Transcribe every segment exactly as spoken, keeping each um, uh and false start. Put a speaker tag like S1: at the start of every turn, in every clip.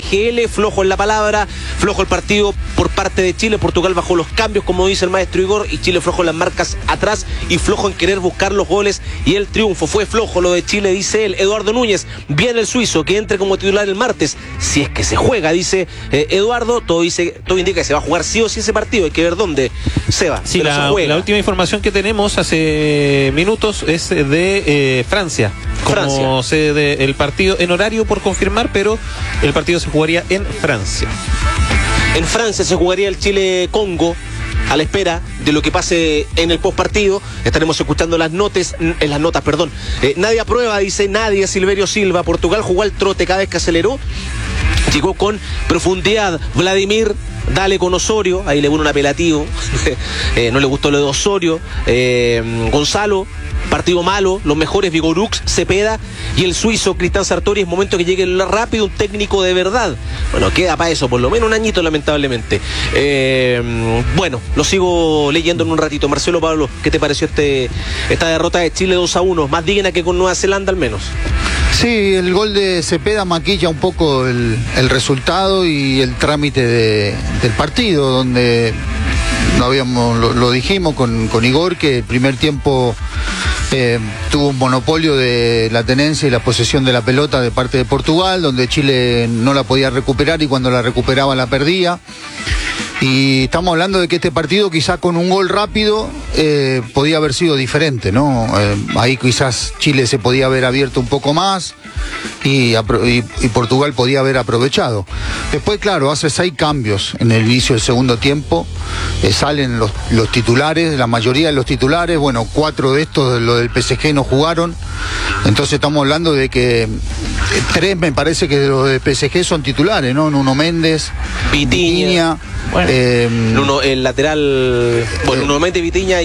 S1: G L, flojo en la palabra, flojo el partido por parte de Chile. Portugal bajó los cambios, como dice el maestro Igor, y Chile flojo en las marcas atrás y flojo en querer buscar los goles y el triunfo. Fue flojo lo de Chile, dice él. Eduardo Núñez, bien el suizo, que entre como titular el martes, si es que se juega, dice eh, Eduardo. Todo dice, todo indica que se va a jugar sí o sí ese partido, hay que ver dónde se va.
S2: Sí, la, la última información que tenemos hace minutos es de eh, Francia, como
S1: Francia.
S2: sede del partido, en horario por confirmar, pero el partido se jugaría en Francia.
S1: En Francia se jugaría el Chile-Congo, a la espera de lo que pase en el postpartido. Estaremos escuchando las notas, en las notas, perdón. Eh, nadie aprueba, dice nadie, Silverio Silva. Portugal jugó al trote cada vez que aceleró. Llegó con profundidad. Vladimir, dale con Osorio. Ahí le pone un apelativo. eh, no le gustó lo de Osorio. Eh, Gonzalo, partido malo. Los mejores Vigorux, Cepeda y el suizo Cristian Sartori. Es momento que llegue rápido un técnico de verdad. Bueno, queda para eso, por lo menos un añito, lamentablemente. Eh, bueno, lo sigo leyendo en un ratito. Marcelo, Pablo, ¿qué te pareció este esta derrota de Chile dos a uno? Más digna que con Nueva Zelanda, al menos.
S3: Sí, el gol de Cepeda maquilla un poco el, el resultado y el trámite de, del partido, donde no habíamos, lo, lo dijimos con, con Igor, que el primer tiempo eh, tuvo un monopolio de la tenencia y la posesión de la pelota de parte de Portugal, donde Chile no la podía recuperar y cuando la recuperaba la perdía. Y estamos hablando de que este partido quizás con un gol rápido eh, podía haber sido diferente, ¿no? Eh, ahí quizás Chile se podía haber abierto un poco más y, y, y Portugal podía haber aprovechado. Después, claro, hace seis cambios en el inicio del segundo tiempo, eh, salen los, los titulares, la mayoría de los titulares, bueno, cuatro de estos, lo del P S G no jugaron, entonces estamos hablando de que eh, tres me parece que los del P S G son titulares, ¿no? Nuno Méndez,
S1: Vitinha, bueno, eh, Nuno, el lateral, bueno, Nuno Méndez, Vitinha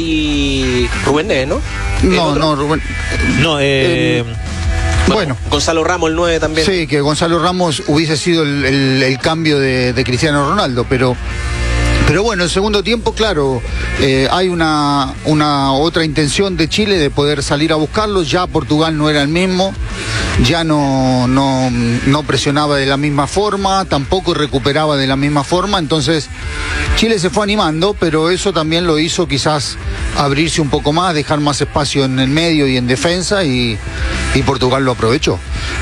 S1: y Rubén Neves, ¿no?
S3: No, no, Rubén.
S2: No, eh... eh
S1: Bueno, bueno, Gonzalo Ramos, el nueve también.
S3: Sí, que Gonzalo Ramos hubiese sido el, el, el cambio de, de Cristiano Ronaldo, pero pero bueno, el segundo tiempo, claro, eh, hay una, una otra intención de Chile de poder salir a buscarlo. Ya Portugal no era el mismo, ya no, no, no presionaba de la misma forma, tampoco recuperaba de la misma forma, entonces Chile se fue animando, pero eso también lo hizo quizás abrirse un poco más, dejar más espacio en el medio y en defensa, y, y Portugal lo aprovechó.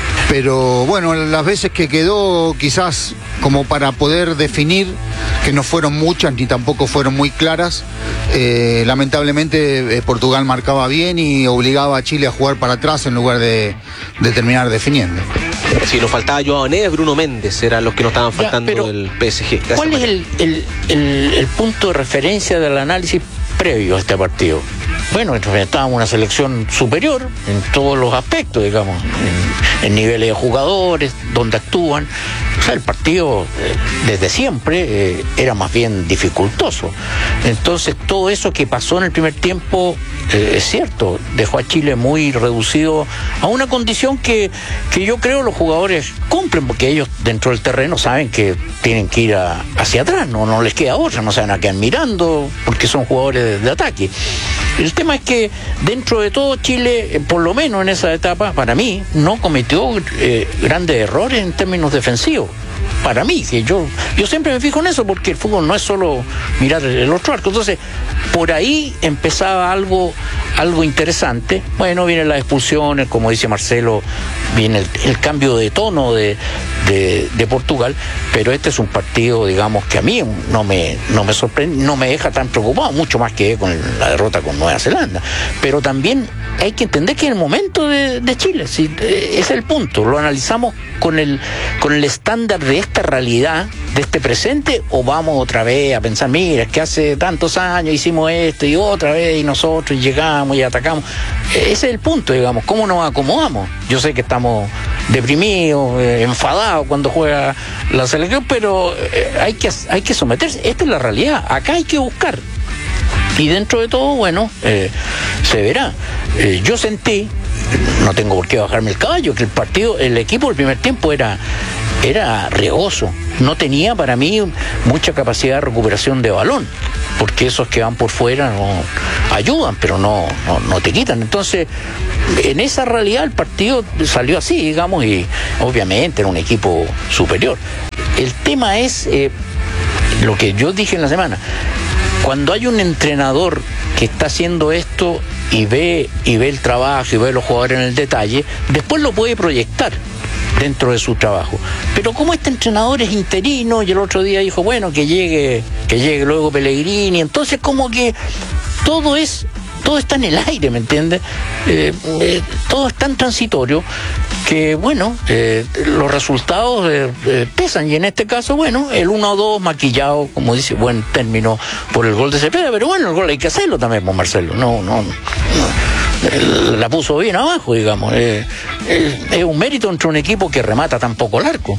S3: Pero bueno, las veces que quedó quizás como para poder definir, que no fueron muchas ni tampoco fueron muy claras, eh, lamentablemente eh, Portugal marcaba bien y obligaba a Chile a jugar para atrás en lugar de, de terminar definiendo.
S1: Sí, nos faltaba Joao Neves, Bruno Méndez, eran los que nos estaban faltando ya, del P S G. Gracias,
S4: ¿cuál es el, el, el, el punto de referencia del análisis previo a este partido? Bueno, enfrentábamos una selección superior en todos los aspectos, digamos, en, en niveles de jugadores, donde actúan. O sea, el partido eh, desde siempre eh, era más bien dificultoso. Entonces, todo eso que pasó en el primer tiempo eh, es cierto, dejó a Chile muy reducido a una condición que, que yo creo los jugadores cumplen, porque ellos dentro del terreno saben que tienen que ir a, hacia atrás, no, no les queda otra, no se van a quedar mirando, porque son jugadores de, de ataque. El tema es que dentro de todo Chile, eh, por lo menos en esa etapa, para mí, no cometió eh, grandes errores en términos defensivos. Para mí, que yo, yo siempre me fijo en eso, porque el fútbol no es solo mirar el otro arco. Entonces, por ahí empezaba algo, algo interesante. Bueno, vienen las expulsiones, como dice Marcelo, viene el, el cambio de tono de, de, de Portugal, pero este es un partido, digamos, que a mí no me, no me sorprende, no me deja tan preocupado, mucho más que con la derrota con Nueva Zelanda. Pero también hay que entender que es el momento de, de Chile, sí, es el punto. Lo analizamos con el, con el estándar de esta realidad, de este presente, o vamos otra vez a pensar, mira, es que hace tantos años hicimos esto y otra vez y nosotros y llegamos y atacamos. Ese es el punto, digamos, ¿cómo nos acomodamos? Yo sé que estamos deprimidos, eh, enfadados cuando juega la selección, pero eh, hay que, hay que someterse. Esta es la realidad, acá hay que buscar. Y dentro de todo, bueno, eh, se verá. Eh, yo sentí, no tengo por qué bajarme el caballo, que el partido, el equipo del primer tiempo era, era riesgoso. No tenía para mí mucha capacidad de recuperación de balón. porque esos que van por fuera no ayudan, pero no, no, no te quitan. Entonces, en esa realidad el partido salió así, digamos, y obviamente era un equipo superior. El tema es eh, lo que yo dije en la semana. Cuando hay un entrenador que está haciendo esto y ve, y ve el trabajo y ve los jugadores en el detalle, después lo puede proyectar dentro de su trabajo. Pero como este entrenador es interino y el otro día dijo, bueno, que llegue, que llegue luego Pellegrini, entonces como que todo es, todo está en el aire, ¿me entiendes? Eh, eh, todo es tan transitorio que, bueno, eh, los resultados eh, eh, pesan, y en este caso, bueno, el uno a dos maquillado, como dice, buen término, por el gol de Cepeda, pero bueno, el gol hay que hacerlo también, pues, Marcelo, no, no, no, la puso bien abajo, digamos, eh, eh, es un mérito entre un equipo que remata tan poco el arco.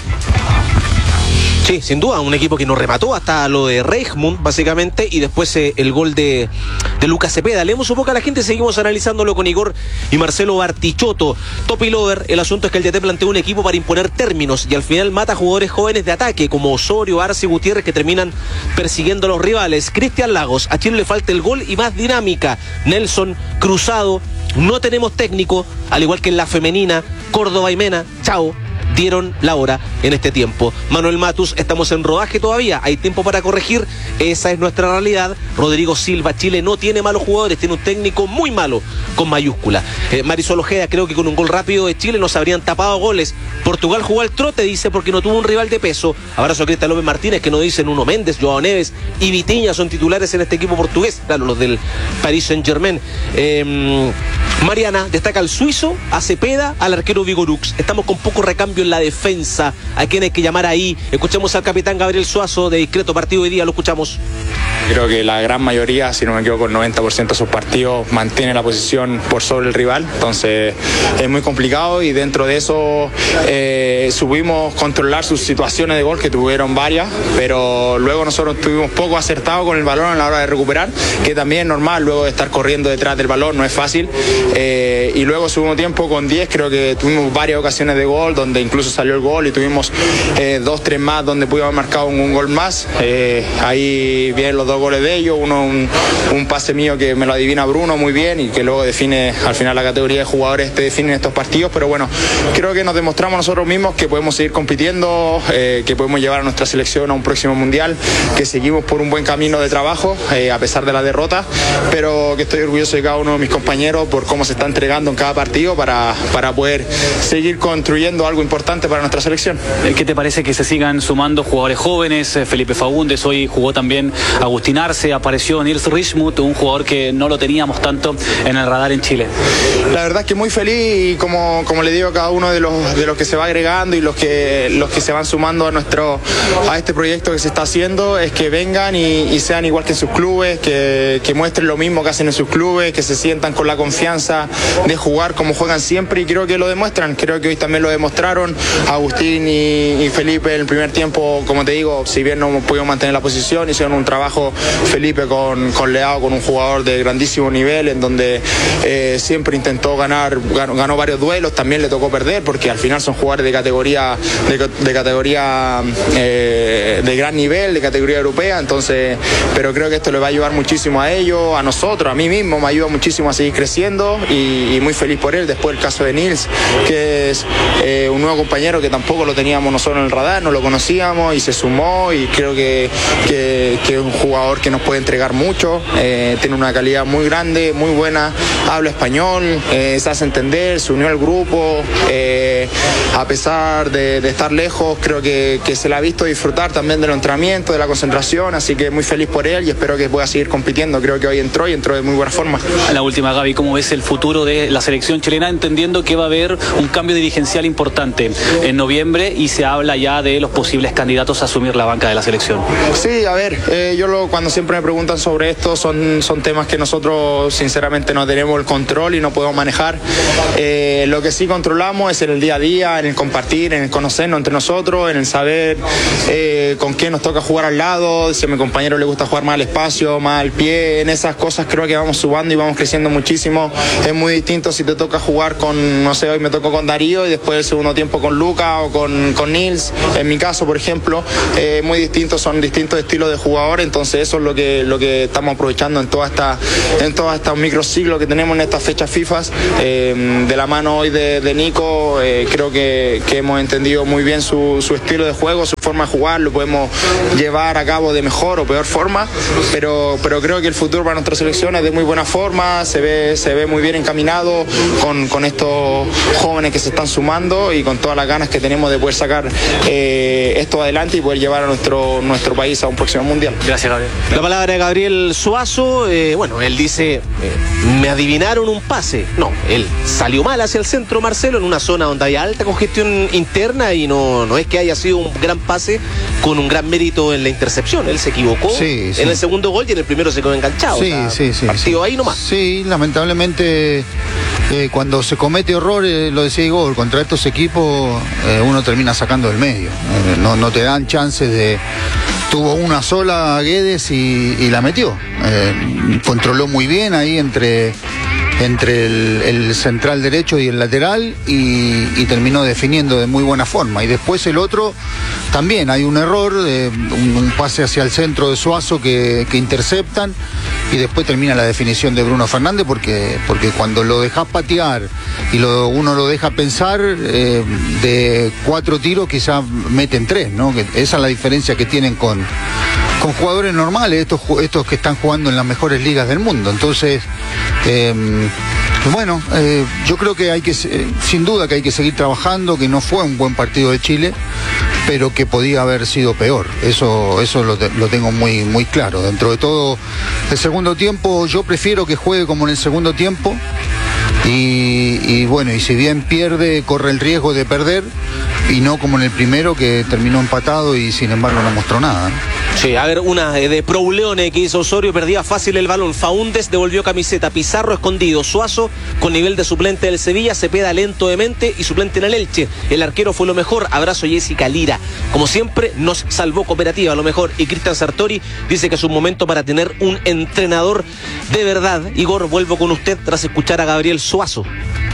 S1: Sí, sin duda, un equipo que nos remató hasta lo de Reichmund, básicamente, y después eh, el gol de, de Lucas Cepeda. Leemos un poco a la gente, seguimos analizándolo con Igor y Marcelo Bartichotto. Top y Lover, el asunto es que el D T planteó un equipo para imponer términos y al final mata a jugadores jóvenes de ataque, como Osorio, Arce y Gutiérrez, que terminan persiguiendo a los rivales. Cristian Lagos, a Chile le falta el gol y más dinámica. Nelson Cruzado, no tenemos técnico, al igual que en la femenina. Córdoba y Mena, chao, dieron la hora en este tiempo. Manuel Matus, estamos en rodaje todavía, hay tiempo para corregir, esa es nuestra realidad. Rodrigo Silva, Chile no tiene malos jugadores, tiene un técnico muy malo, con mayúscula. eh, Marisol Ojeda, creo que con un gol rápido de Chile nos habrían tapado goles. Portugal jugó al trote, dice, porque no tuvo un rival de peso. Abrazo a Cristian López Martínez, que nos dice Nuno Méndez, Joao Neves y Vitinha son titulares en este equipo portugués, claro, los del Paris Saint-Germain. eh, Mariana destaca al suizo, a Cepeda, al arquero Vigorux. Estamos con poco recambio en la defensa. ¿A quién hay que llamar ahí? Escuchemos al capitán Gabriel Suazo, de discreto partido hoy día, lo escuchamos.
S5: Creo que la gran mayoría, si no me equivoco, el noventa por ciento de sus partidos mantiene la posición por sobre el rival, entonces es muy complicado, y dentro de eso eh, supimos controlar sus situaciones de gol, que tuvieron varias, pero luego nosotros estuvimos poco acertados con el balón a la hora de recuperar, que también es normal luego de estar corriendo detrás del balón, no es fácil. Eh, y luego segundo tiempo con diez, creo que tuvimos varias ocasiones de gol donde incluso salió el gol, y tuvimos eh, dos, tres más donde pudimos haber marcado un, un gol más. Eh, ahí vienen los dos goles de ellos, uno un, un pase mío que me lo adivina Bruno muy bien y que luego define al final la categoría de jugadores que definen estos partidos. Pero bueno, creo que nos demostramos nosotros mismos que podemos seguir compitiendo, eh, que podemos llevar a nuestra selección a un próximo mundial, que seguimos por un buen camino de trabajo eh, a pesar de la derrota, pero que estoy orgulloso de cada uno de mis compañeros por cómo se está entregando en cada partido para, para poder seguir construyendo algo importante para nuestra selección.
S6: ¿Qué te parece que se sigan sumando jugadores jóvenes? Felipe Faúndez, hoy jugó también Agustín Arce, apareció Nils Richmuth, un jugador que no lo teníamos tanto en el radar en Chile.
S5: La verdad es que muy feliz, y como, como le digo a cada uno de los, de los que se va agregando y los que, los que se van sumando a, nuestro, a este proyecto que se está haciendo, es que vengan y, y sean igual que en sus clubes, que, que muestren lo mismo que hacen en sus clubes, que se sientan con la confianza de jugar como juegan siempre, y creo que lo demuestran. Creo que hoy también lo demostraron Agustín y, y Felipe en el primer tiempo. Como te digo, si bien no pudimos mantener la posición, hicieron un trabajo Felipe con, con Leao, con un jugador de grandísimo nivel, en donde eh, siempre intentó ganar, ganó, ganó varios duelos, también le tocó perder, porque al final son jugadores de categoría de, de categoría eh, de gran nivel, de categoría europea. Entonces, pero creo que esto le va a ayudar muchísimo a ellos, a nosotros, a mí mismo, me ayuda muchísimo a seguir creciendo, y, y muy feliz por él. Después el caso de Nils, que es eh, un nuevo compañero que tampoco lo teníamos nosotros en el radar, no lo conocíamos y se sumó, y creo que, que, que es un jugador que nos puede entregar mucho, eh, tiene una calidad muy grande, muy buena, habla español, eh, se hace entender, se unió al grupo, eh, a pesar de, de estar lejos, creo que, que se le ha visto disfrutar también del entrenamiento, de la concentración, así que muy feliz por él y espero que pueda seguir compitiendo. Creo que hoy entró y entró de muy buena forma.
S6: La última, Gaby, ¿cómo ves el futuro de la selección chilena, entendiendo que va a haber un cambio dirigencial importante en noviembre y se habla ya de los posibles candidatos a asumir la banca de la selección?
S5: Sí, a ver, eh, yo lo, cuando siempre me preguntan sobre esto, son, son temas que nosotros sinceramente no tenemos el control y no podemos manejar. Eh, lo que sí controlamos es en el día a día, en el compartir, en el conocernos entre nosotros, en el saber eh, con quién nos toca jugar al lado, si a mi compañero le gusta jugar más al espacio, más al pie. En esas cosas creo que vamos subando y vamos creciendo muchísimo. Es muy distinto si te toca jugar con, no sé, hoy me tocó con Darío y después del segundo tiempo tiempo con Luca o con, con Nils, en mi caso, por ejemplo, eh, muy distintos, son distintos estilos de jugadores, entonces eso es lo que, lo que estamos aprovechando en toda esta, en todo este microciclo que tenemos en estas fechas FIFA. Eh, de la mano hoy de, de Nico, eh, creo que, que hemos entendido muy bien su, su estilo de juego, su forma de jugar, lo podemos llevar a cabo de mejor o peor forma, pero, pero creo que el futuro para nuestra selección es de muy buena forma, se ve, se ve muy bien encaminado con, con estos jóvenes que se están sumando y con todas las ganas que tenemos de poder sacar eh, esto adelante y poder llevar a nuestro, nuestro país a un próximo mundial.
S6: Gracias, Gabriel.
S1: La palabra de Gabriel Suazo, eh, bueno, él dice, eh, me adivinaron un pase. No, él salió mal hacia el centro, Marcelo, en una zona donde había alta congestión interna y no, no es que haya sido un gran pase con un gran mérito en la intercepción. Él se equivocó
S3: sí, sí.
S1: en el segundo gol y en el primero se quedó enganchado.
S3: Sí,
S1: o sea,
S3: sí, sí.
S1: partido
S3: sí.
S1: ahí nomás.
S3: Sí, lamentablemente eh, cuando se comete errores, lo decía Igor, contra estos equipos eh, uno termina sacando del medio. Eh, no, no te dan chances de... Tuvo una sola Guedes y, y la metió. Eh, controló muy bien ahí entre... entre el, el central derecho y el lateral y, y terminó definiendo de muy buena forma. Y después el otro también hay un error, de, un, un pase hacia el centro de Suazo que, que interceptan y después termina la definición de Bruno Fernández porque, porque cuando lo dejas patear y lo, uno lo deja pensar, eh, de cuatro tiros quizás meten tres, ¿no? Que esa es la diferencia que tienen con, con jugadores normales, estos, estos que están jugando en las mejores ligas del mundo. Entonces, eh, bueno, eh, yo creo que hay que, eh, sin duda que hay que seguir trabajando, que no fue un buen partido de Chile, pero que podía haber sido peor. Eso, eso lo, te, lo tengo muy, muy claro. Dentro de todo, el segundo tiempo, yo prefiero que juegue como en el segundo tiempo. Y, y bueno, y si bien pierde, corre el riesgo de perder, y no como en el primero que terminó empatado y sin embargo no mostró nada, ¿no?
S1: Sí, a ver, una de Prouleone que hizo Osorio, perdía fácil el balón. Faúndez devolvió camiseta, Pizarro escondido, Suazo con nivel de suplente del Sevilla, Cepeda lento de mente y suplente en el Elche. El arquero fue lo mejor, abrazo Jessica Lira. Como siempre, nos salvó Cooperativa a lo mejor. Y Cristian Sartori dice que es un momento para tener un entrenador de verdad. Igor, vuelvo con usted tras escuchar a Gabriel Suazo.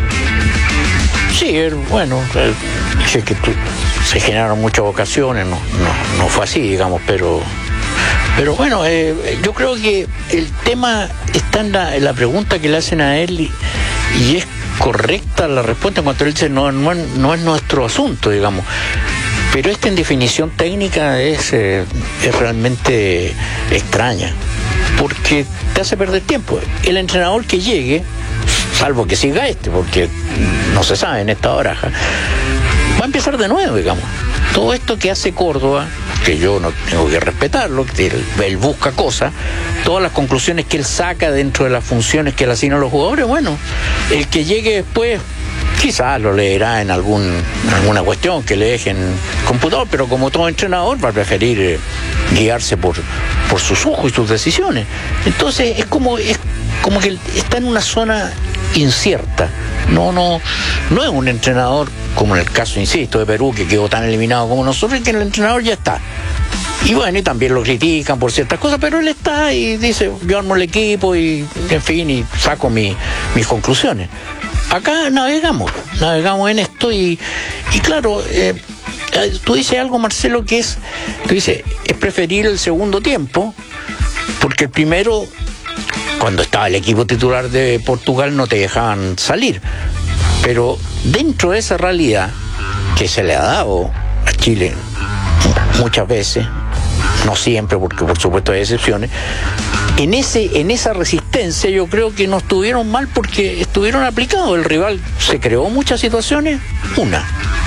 S4: Sí, bueno, es que tú, se generaron muchas ocasiones, no, no, no fue así, digamos, pero pero bueno, eh, yo creo que el tema está en la, en la pregunta que le hacen a él y, y es correcta la respuesta cuando él dice no, no, no es nuestro asunto, digamos. Pero esta en definición técnica es, eh, es realmente extraña, porque te hace perder tiempo. El entrenador que llegue, salvo que siga este, porque no se sabe en esta baraja, va a empezar de nuevo, digamos. Todo esto que hace Córdoba, que yo no tengo que respetarlo, que él, él busca cosas, todas las conclusiones que él saca dentro de las funciones que le asignan los jugadores, bueno, el que llegue después quizás lo leerá en algún en alguna cuestión que le dejen computador, pero como todo entrenador va a preferir eh, guiarse por, por sus ojos y sus decisiones. Entonces es como, es como que está en una zona incierta. No, no, no es un entrenador como en el caso, insisto, de Perú, que quedó tan eliminado como nosotros, y que el entrenador ya está. Y bueno, y también lo critican por ciertas cosas, pero él está y dice, yo armo el equipo y, en fin, y saco mi, mis conclusiones. Acá navegamos, navegamos en esto y, y claro, eh, tú dices algo, Marcelo, que es, tú dices, es preferir el segundo tiempo, porque el primero, cuando estaba el equipo titular de Portugal, no te dejaban salir. Pero dentro de esa realidad que se le ha dado a Chile muchas veces, no siempre, porque por supuesto hay excepciones, en ese en esa resistencia yo creo que no estuvieron mal porque estuvieron aplicados. El rival se creó muchas situaciones, una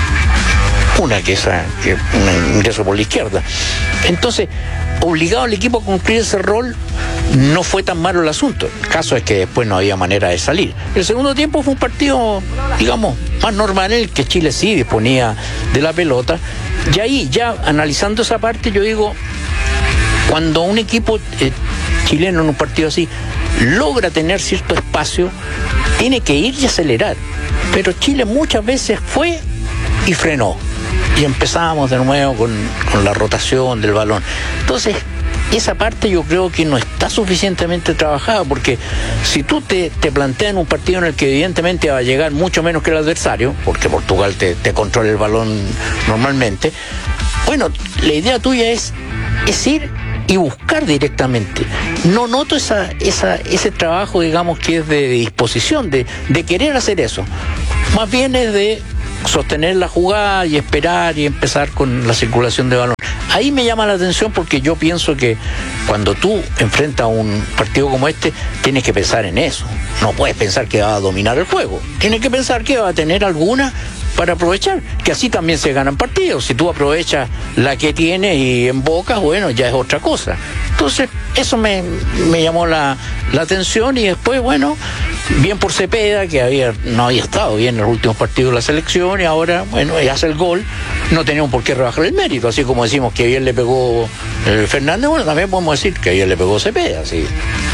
S4: una que es que un ingreso por la izquierda. Entonces, obligado el equipo a cumplir ese rol, no fue tan malo el asunto. El caso es que después no había manera de salir. El segundo tiempo fue un partido, digamos, más normal, en el que Chile sí disponía de la pelota. Y ahí, ya analizando esa parte, yo digo, cuando un equipo eh, chileno en un partido así logra tener cierto espacio, tiene que ir y acelerar. Pero Chile muchas veces fue y frenó. y empezábamos de nuevo con, con la rotación del balón. Entonces, esa parte yo creo que no está suficientemente trabajada, porque si tú te, te planteas en un partido en el que evidentemente va a llegar mucho menos que el adversario, porque Portugal te, te controla el balón normalmente, bueno, la idea tuya es, es ir y buscar directamente. No noto esa, esa, ese trabajo, digamos, que es de disposición, de, de querer hacer eso. Más bien es de sostener la jugada y esperar y empezar con la circulación de balón. Ahí me llama la atención, porque yo pienso que cuando tú enfrentas un partido como este, tienes que pensar en eso. No puedes pensar que va a dominar el juego. Tienes que pensar que va a tener alguna para aprovechar, que así también se ganan partidos. Si tú aprovechas la que tienes y embocas, bueno, ya es otra cosa. Entonces, eso me, me llamó la, la atención, y después, bueno, bien por Cepeda, que había no había estado bien en los últimos partidos de la selección, y ahora, bueno, y hace el gol. No teníamos por qué rebajar el mérito, así como decimos que bien le pegó eh, Fernández, bueno, también podemos decir que bien le pegó Cepeda, así.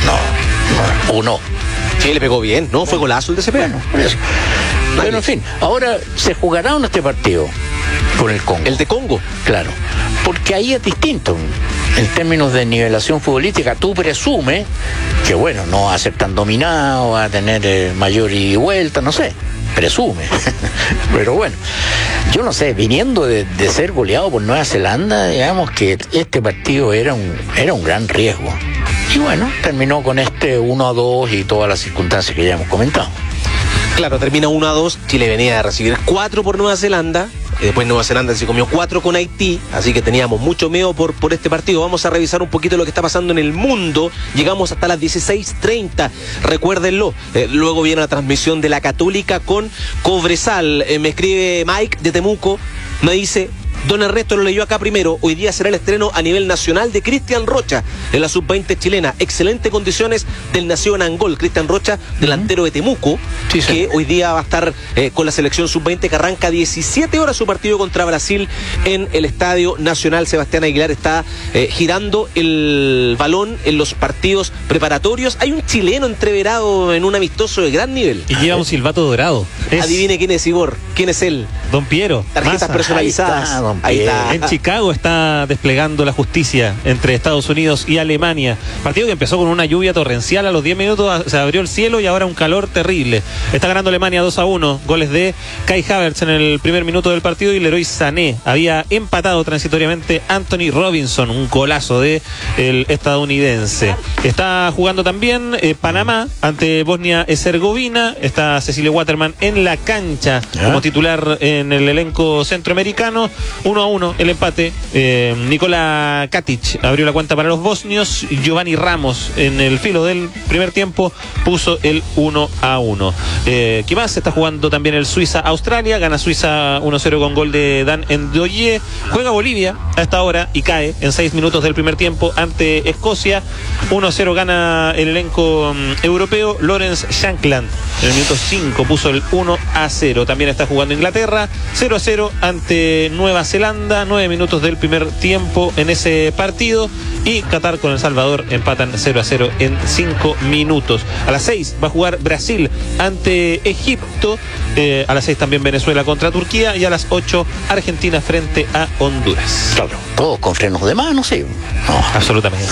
S4: No, no, o no.
S1: Sí, le pegó bien, ¿no? Fue golazo el de Cepeda.
S4: Bueno, por eso. Bueno, en fin, ahora se jugará en este partido con el Congo.
S1: El de Congo.
S4: Claro, porque ahí es distinto. En términos de nivelación futbolística, tú presumes que, bueno, no va a ser tan dominado, va a tener eh, mayor ida y vuelta, no sé, presume. Pero bueno, yo no sé, viniendo de, de ser goleado por Nueva Zelanda, digamos que este partido era un, era un gran riesgo. Y bueno, terminó con este uno a dos y todas las circunstancias que ya hemos comentado.
S1: Claro, termina uno a dos, Chile venía a recibir cuatro por Nueva Zelanda, y después Nueva Zelanda se comió cuatro con Haití, así que teníamos mucho miedo por, por este partido. Vamos a revisar un poquito lo que está pasando en el mundo. Llegamos hasta las dieciséis treinta, recuérdenlo. Eh, luego viene la transmisión de la Católica con Cobresal. Eh, me escribe Mike de Temuco, me dice: don Ernesto lo leyó acá primero, hoy día será el estreno a nivel nacional de Cristian Rocha en la sub veinte chilena. Excelentes condiciones del nacido en Angol, Cristian Rocha, delantero de Temuco, sí, sí, que hoy día va a estar eh, con la selección sub veinte, que arranca a diecisiete horas su partido contra Brasil en el Estadio Nacional. Sebastián Aguilar está eh, girando el balón en los partidos preparatorios. Hay un chileno entreverado en un amistoso de gran nivel.
S2: Y lleva un silbato dorado.
S1: Es... Adivine quién es, Igor. ¿Quién es él?
S2: Don Piero.
S1: Tarjetas
S2: Massa.
S1: personalizadas.
S4: Ahí está,
S1: Ahí está.
S2: En Chicago está desplegando la justicia entre Estados Unidos y Alemania. Partido que empezó con una lluvia torrencial, a los diez minutos se abrió el cielo y ahora un calor terrible. Está ganando Alemania dos a uno. Goles de Kai Havertz en el primer minuto del partido y Leroy Sané. Había empatado transitoriamente Anthony Robinson, un golazo de el estadounidense. Está jugando también eh, Panamá ante Bosnia-Herzegovina. Está Cecilia Waterman en la cancha ¿Ah? como titular en el elenco centroamericano. Uno a uno el empate. eh, Nikola Katic abrió la cuenta para los bosnios. Giovanni Ramos en el filo del primer tiempo puso el uno a uno. eh, ¿Qué más? Está jugando también el Suiza-Australia. Gana Suiza uno a cero con gol de Dan Ndoye. Juega Bolivia a esta hora y cae en seis minutos del primer tiempo ante Escocia. uno a cero gana el elenco um, europeo. Lawrence Shankland en el minuto cinco puso el uno a cero. También está jugando Inglaterra cero a cero ante Nueva Zelanda. nueve minutos del primer tiempo en ese partido. Y Qatar con El Salvador empatan cero a cero en cinco minutos. A las seis va a jugar Brasil ante Egipto. Eh, a las seis también Venezuela contra Turquía. Y a las ocho Argentina frente a Honduras.
S4: Claro, todos con frenos de mano, sí. No.
S2: Absolutamente.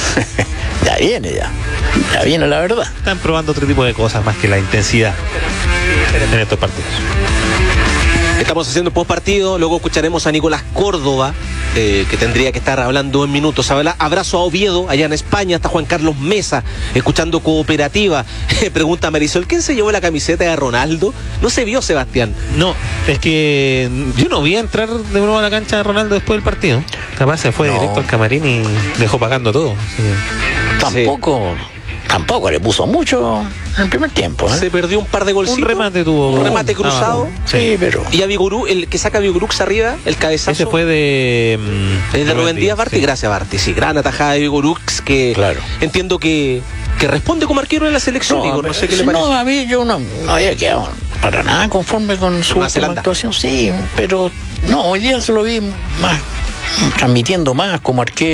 S4: Ya viene, ya. Ya viene la verdad.
S2: Están probando otro tipo de cosas más que la intensidad en estos partidos.
S1: Estamos haciendo post partido, luego escucharemos a Nicolás Córdoba, eh, que tendría que estar hablando en minutos. Abrazo a Oviedo, allá en España, está Juan Carlos Mesa, escuchando Cooperativa. Pregunta Marisol, ¿quién se llevó la camiseta de Ronaldo? No se vio, Sebastián.
S2: No, es que yo no vi entrar de nuevo a la cancha de Ronaldo después del partido. Capaz se fue no. directo al camarín y dejó pagando todo. Sí.
S4: Tampoco... Sí. Tampoco le puso mucho en el primer tiempo, ¿eh?
S1: Se perdió un par de golcitos.
S2: Un remate tuvo.
S1: Un remate cruzado.
S2: Ah, sí. sí, pero.
S1: Y a Vigorú, el que saca a Vigorux arriba, el cabezazo.
S2: Ese fue de.
S1: Um, es de Rubén Díaz Barti. Sí. Gracias, Barti. Sí, gran atajada de Vigorux que.
S4: Claro.
S1: Entiendo que. Que responde como arquero en la selección, no, Igor. No sé qué le parece.
S4: No, a mí yo no, no había quedado para nada conforme con su última actuación. Sí, pero. No, hoy día se lo vi más. Transmitiendo más como arquero.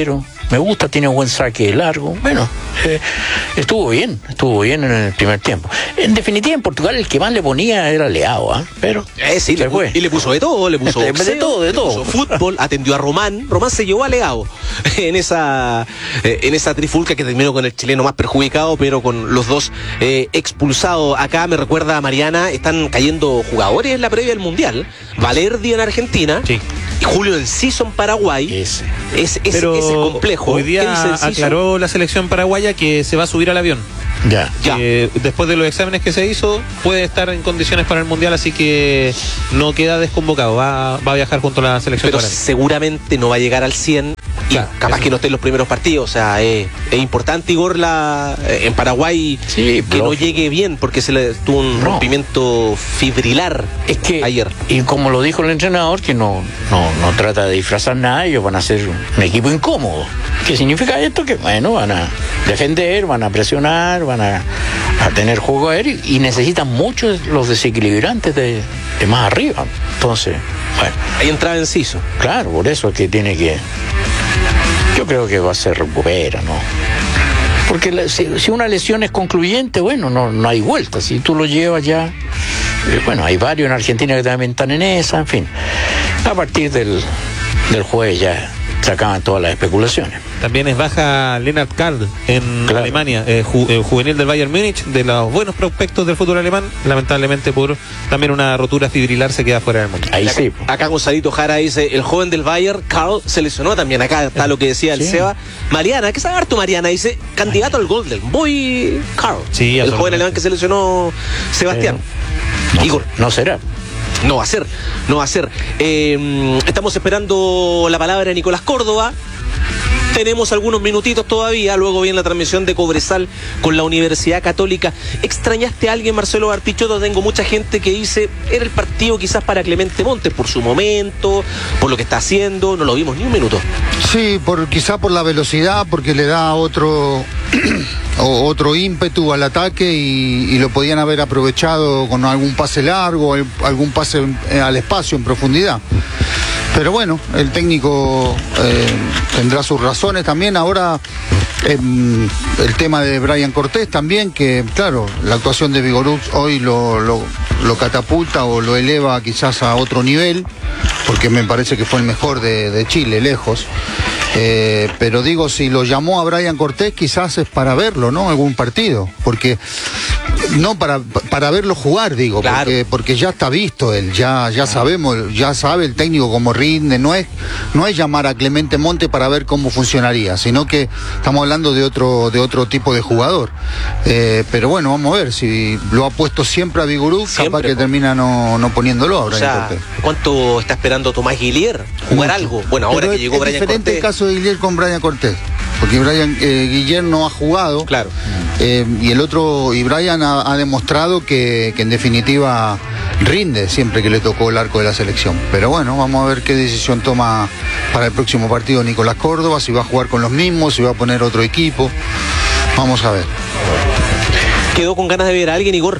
S4: me gusta, tiene buen saque largo. Bueno, eh, estuvo bien, estuvo bien en el primer tiempo. En definitiva, en Portugal el que más le ponía era Leao, ¿eh? Pero
S1: eh, sí,
S4: se
S1: le,
S4: fue.
S1: Y le puso de todo, le puso boxeo,
S4: de todo, de todo.
S1: Le puso fútbol, atendió a Román. Román se llevó a Leao en esa, eh, en esa trifulca que terminó con el chileno más perjudicado, pero con los dos eh, expulsados. Acá me recuerda a Mariana, están cayendo jugadores en la previa del Mundial. Valerdi en Argentina.
S2: Sí.
S1: Y Julio Enciso en Paraguay.
S4: Ese.
S1: Es, es,
S2: Pero
S1: ese complejo.
S2: hoy día aclaró la selección paraguaya que se va a subir al avión.
S4: Ya.
S1: Ya.
S2: Que después de los exámenes que se hizo, puede estar en condiciones para el Mundial, así que no queda desconvocado. Va, va a viajar junto a la selección.
S1: Pero
S2: paraguaya.
S1: seguramente no va a llegar al cien. Y
S2: Claro,
S1: capaz
S2: eso.
S1: que no esté en los primeros partidos. O sea, es, es importante, Igor, la, en Paraguay
S4: Sí,
S1: que no
S4: lógico.
S1: llegue bien porque se le tuvo un
S4: No.
S1: rompimiento fibrilar
S4: Es que,
S1: ayer.
S4: y como lo dijo el entrenador, que no, no, no trata de disfrazar nada, ellos van a ser un equipo incómodo. ¿Qué significa esto? Que, bueno, van a defender, van a presionar, van a, a tener juego aéreo y necesitan mucho los desequilibrantes de, de más arriba. Entonces, bueno,
S1: Ahí entraba Enciso.
S4: claro, por eso es que tiene que... Yo creo que va a ser recupera, ¿no? Porque la, si, si una lesión es concluyente, bueno, no, no hay vuelta. Si tú lo llevas ya... eh, bueno, hay varios en Argentina que también están en esa, en fin. A partir del, del jueves ya se acaban todas las especulaciones.
S2: También es baja Lennart Karl en
S4: Claro.
S2: Alemania, eh, ju, eh, juvenil del Bayern Múnich, de los buenos prospectos del fútbol alemán. Lamentablemente por también una rotura fibrilar se queda fuera del mundo.
S4: Ahí
S1: acá,
S4: sí.
S1: acá Gonzalito Jara dice, el joven del Bayern, Karl, se lesionó también. Acá está lo que decía el
S4: Sí.
S1: Seba. Mariana, ¿qué sabe harto Mariana? Dice, candidato al Golden Boy, Karl.
S2: Sí,
S1: el joven
S2: absolutamente.
S1: alemán que se lesionó, Sebastián.
S4: No,
S1: Igor.
S4: no será.
S1: No va a ser, no va a ser. Eh, estamos esperando la palabra de Nicolás Córdoba. Tenemos algunos minutitos todavía, luego viene la transmisión de Cobresal con la Universidad Católica. ¿Extrañaste a alguien, Marcelo Bartichotto? Tengo mucha gente que dice, era el partido quizás para Clemente Montes, por su momento, por lo que está haciendo, no lo vimos ni un minuto.
S3: Sí, por, quizá por la velocidad, porque le da otro, o- otro ímpetu al ataque y, y lo podían haber aprovechado con algún pase largo, el- algún pase eh, al espacio en profundidad. Pero bueno, el técnico eh, tendrá sus razones también. Ahora eh, el tema de Brian Cortés también, que claro, la actuación de Vigorux hoy lo, lo, lo catapulta o lo eleva quizás a otro nivel, porque me parece que fue el mejor de, de Chile, lejos. Eh, pero digo, si lo llamó a Brian Cortés, quizás es para verlo, ¿no? Algún partido, porque no para, para verlo jugar, digo,
S1: Claro.
S3: porque, porque ya está visto él, ya, ya sabemos, ya sabe el técnico cómo rinde, no es, no es llamar a Clemente Monte para ver cómo funcionaría, sino que estamos hablando de otro, de otro tipo de jugador. Eh, pero bueno, vamos a ver, si lo ha puesto siempre a Vigorú,
S1: Siempre,
S3: capaz que
S1: po.
S3: termina no, no poniéndolo a
S1: O
S3: Brian
S1: sea,
S3: Cortés.
S1: ¿cuánto está esperando Tomás Guillier? ¿Jugar
S3: Mucho.
S1: algo? Bueno, ahora
S3: Pero
S1: que
S3: es-
S1: llegó
S3: es
S1: Brian
S3: diferente
S1: Cortés.
S3: el caso de Guillermo con Brian Cortés, porque Brian eh, Guillermo no ha jugado.
S1: Claro.
S3: Eh, y el otro, y Brian ha, ha demostrado que, que en definitiva rinde siempre que le tocó el arco de la selección. Pero bueno, vamos a ver qué decisión toma para el próximo partido Nicolás Córdoba, si va a jugar con los mismos, si va a poner otro equipo. Vamos a ver.
S1: ¿Quedó con ganas de ver a alguien, Igor?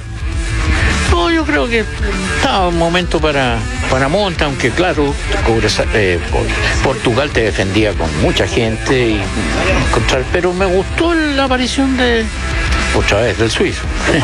S4: No, yo creo que estaba un momento para, para Monta, aunque claro, Cobresal- eh, Portugal te defendía con mucha gente, y, contra- pero me gustó la aparición de, otra vez, del suizo.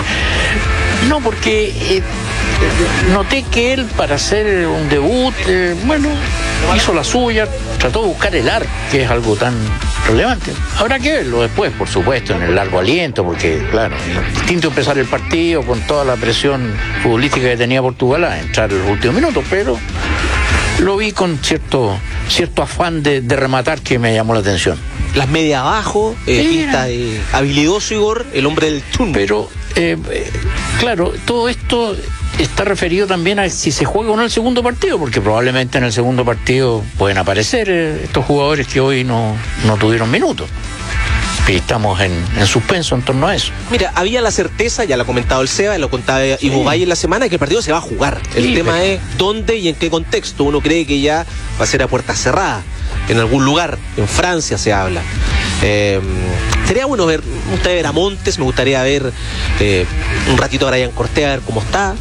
S4: No, porque eh, noté que él para hacer un debut, eh, bueno, hizo la suya, trató de buscar el arco, que es algo tan relevante. Habrá que verlo después, por supuesto, en el largo aliento, porque, claro, es distinto empezar el partido con toda la presión futbolística que tenía Portugal a entrar en los últimos minutos, pero lo vi con cierto, cierto afán de, de rematar que me llamó la atención.
S1: Las media abajo, eh,
S4: Sí,
S1: pinta
S4: era.
S1: de habilidoso, Igor, el hombre del chun.
S4: Pero, eh, eh, claro, todo esto está referido también a si se juega o no el segundo partido, porque probablemente en el segundo partido pueden aparecer eh, estos jugadores que hoy no, no tuvieron minutos. Y estamos en, en suspenso en torno a eso.
S1: Mira, había la certeza, ya lo ha comentado el Seba, lo contaba Ivo Valle en la semana, que el partido se va a jugar. El
S4: Sí,
S1: tema
S4: pero-
S1: es dónde y en qué contexto. Uno cree que ya va a ser a puerta cerrada, en algún lugar, en Francia se habla. Eh, sería bueno ver, me gustaría ver a Montes, me gustaría ver eh, un ratito a Brian Cortés, a ver cómo está.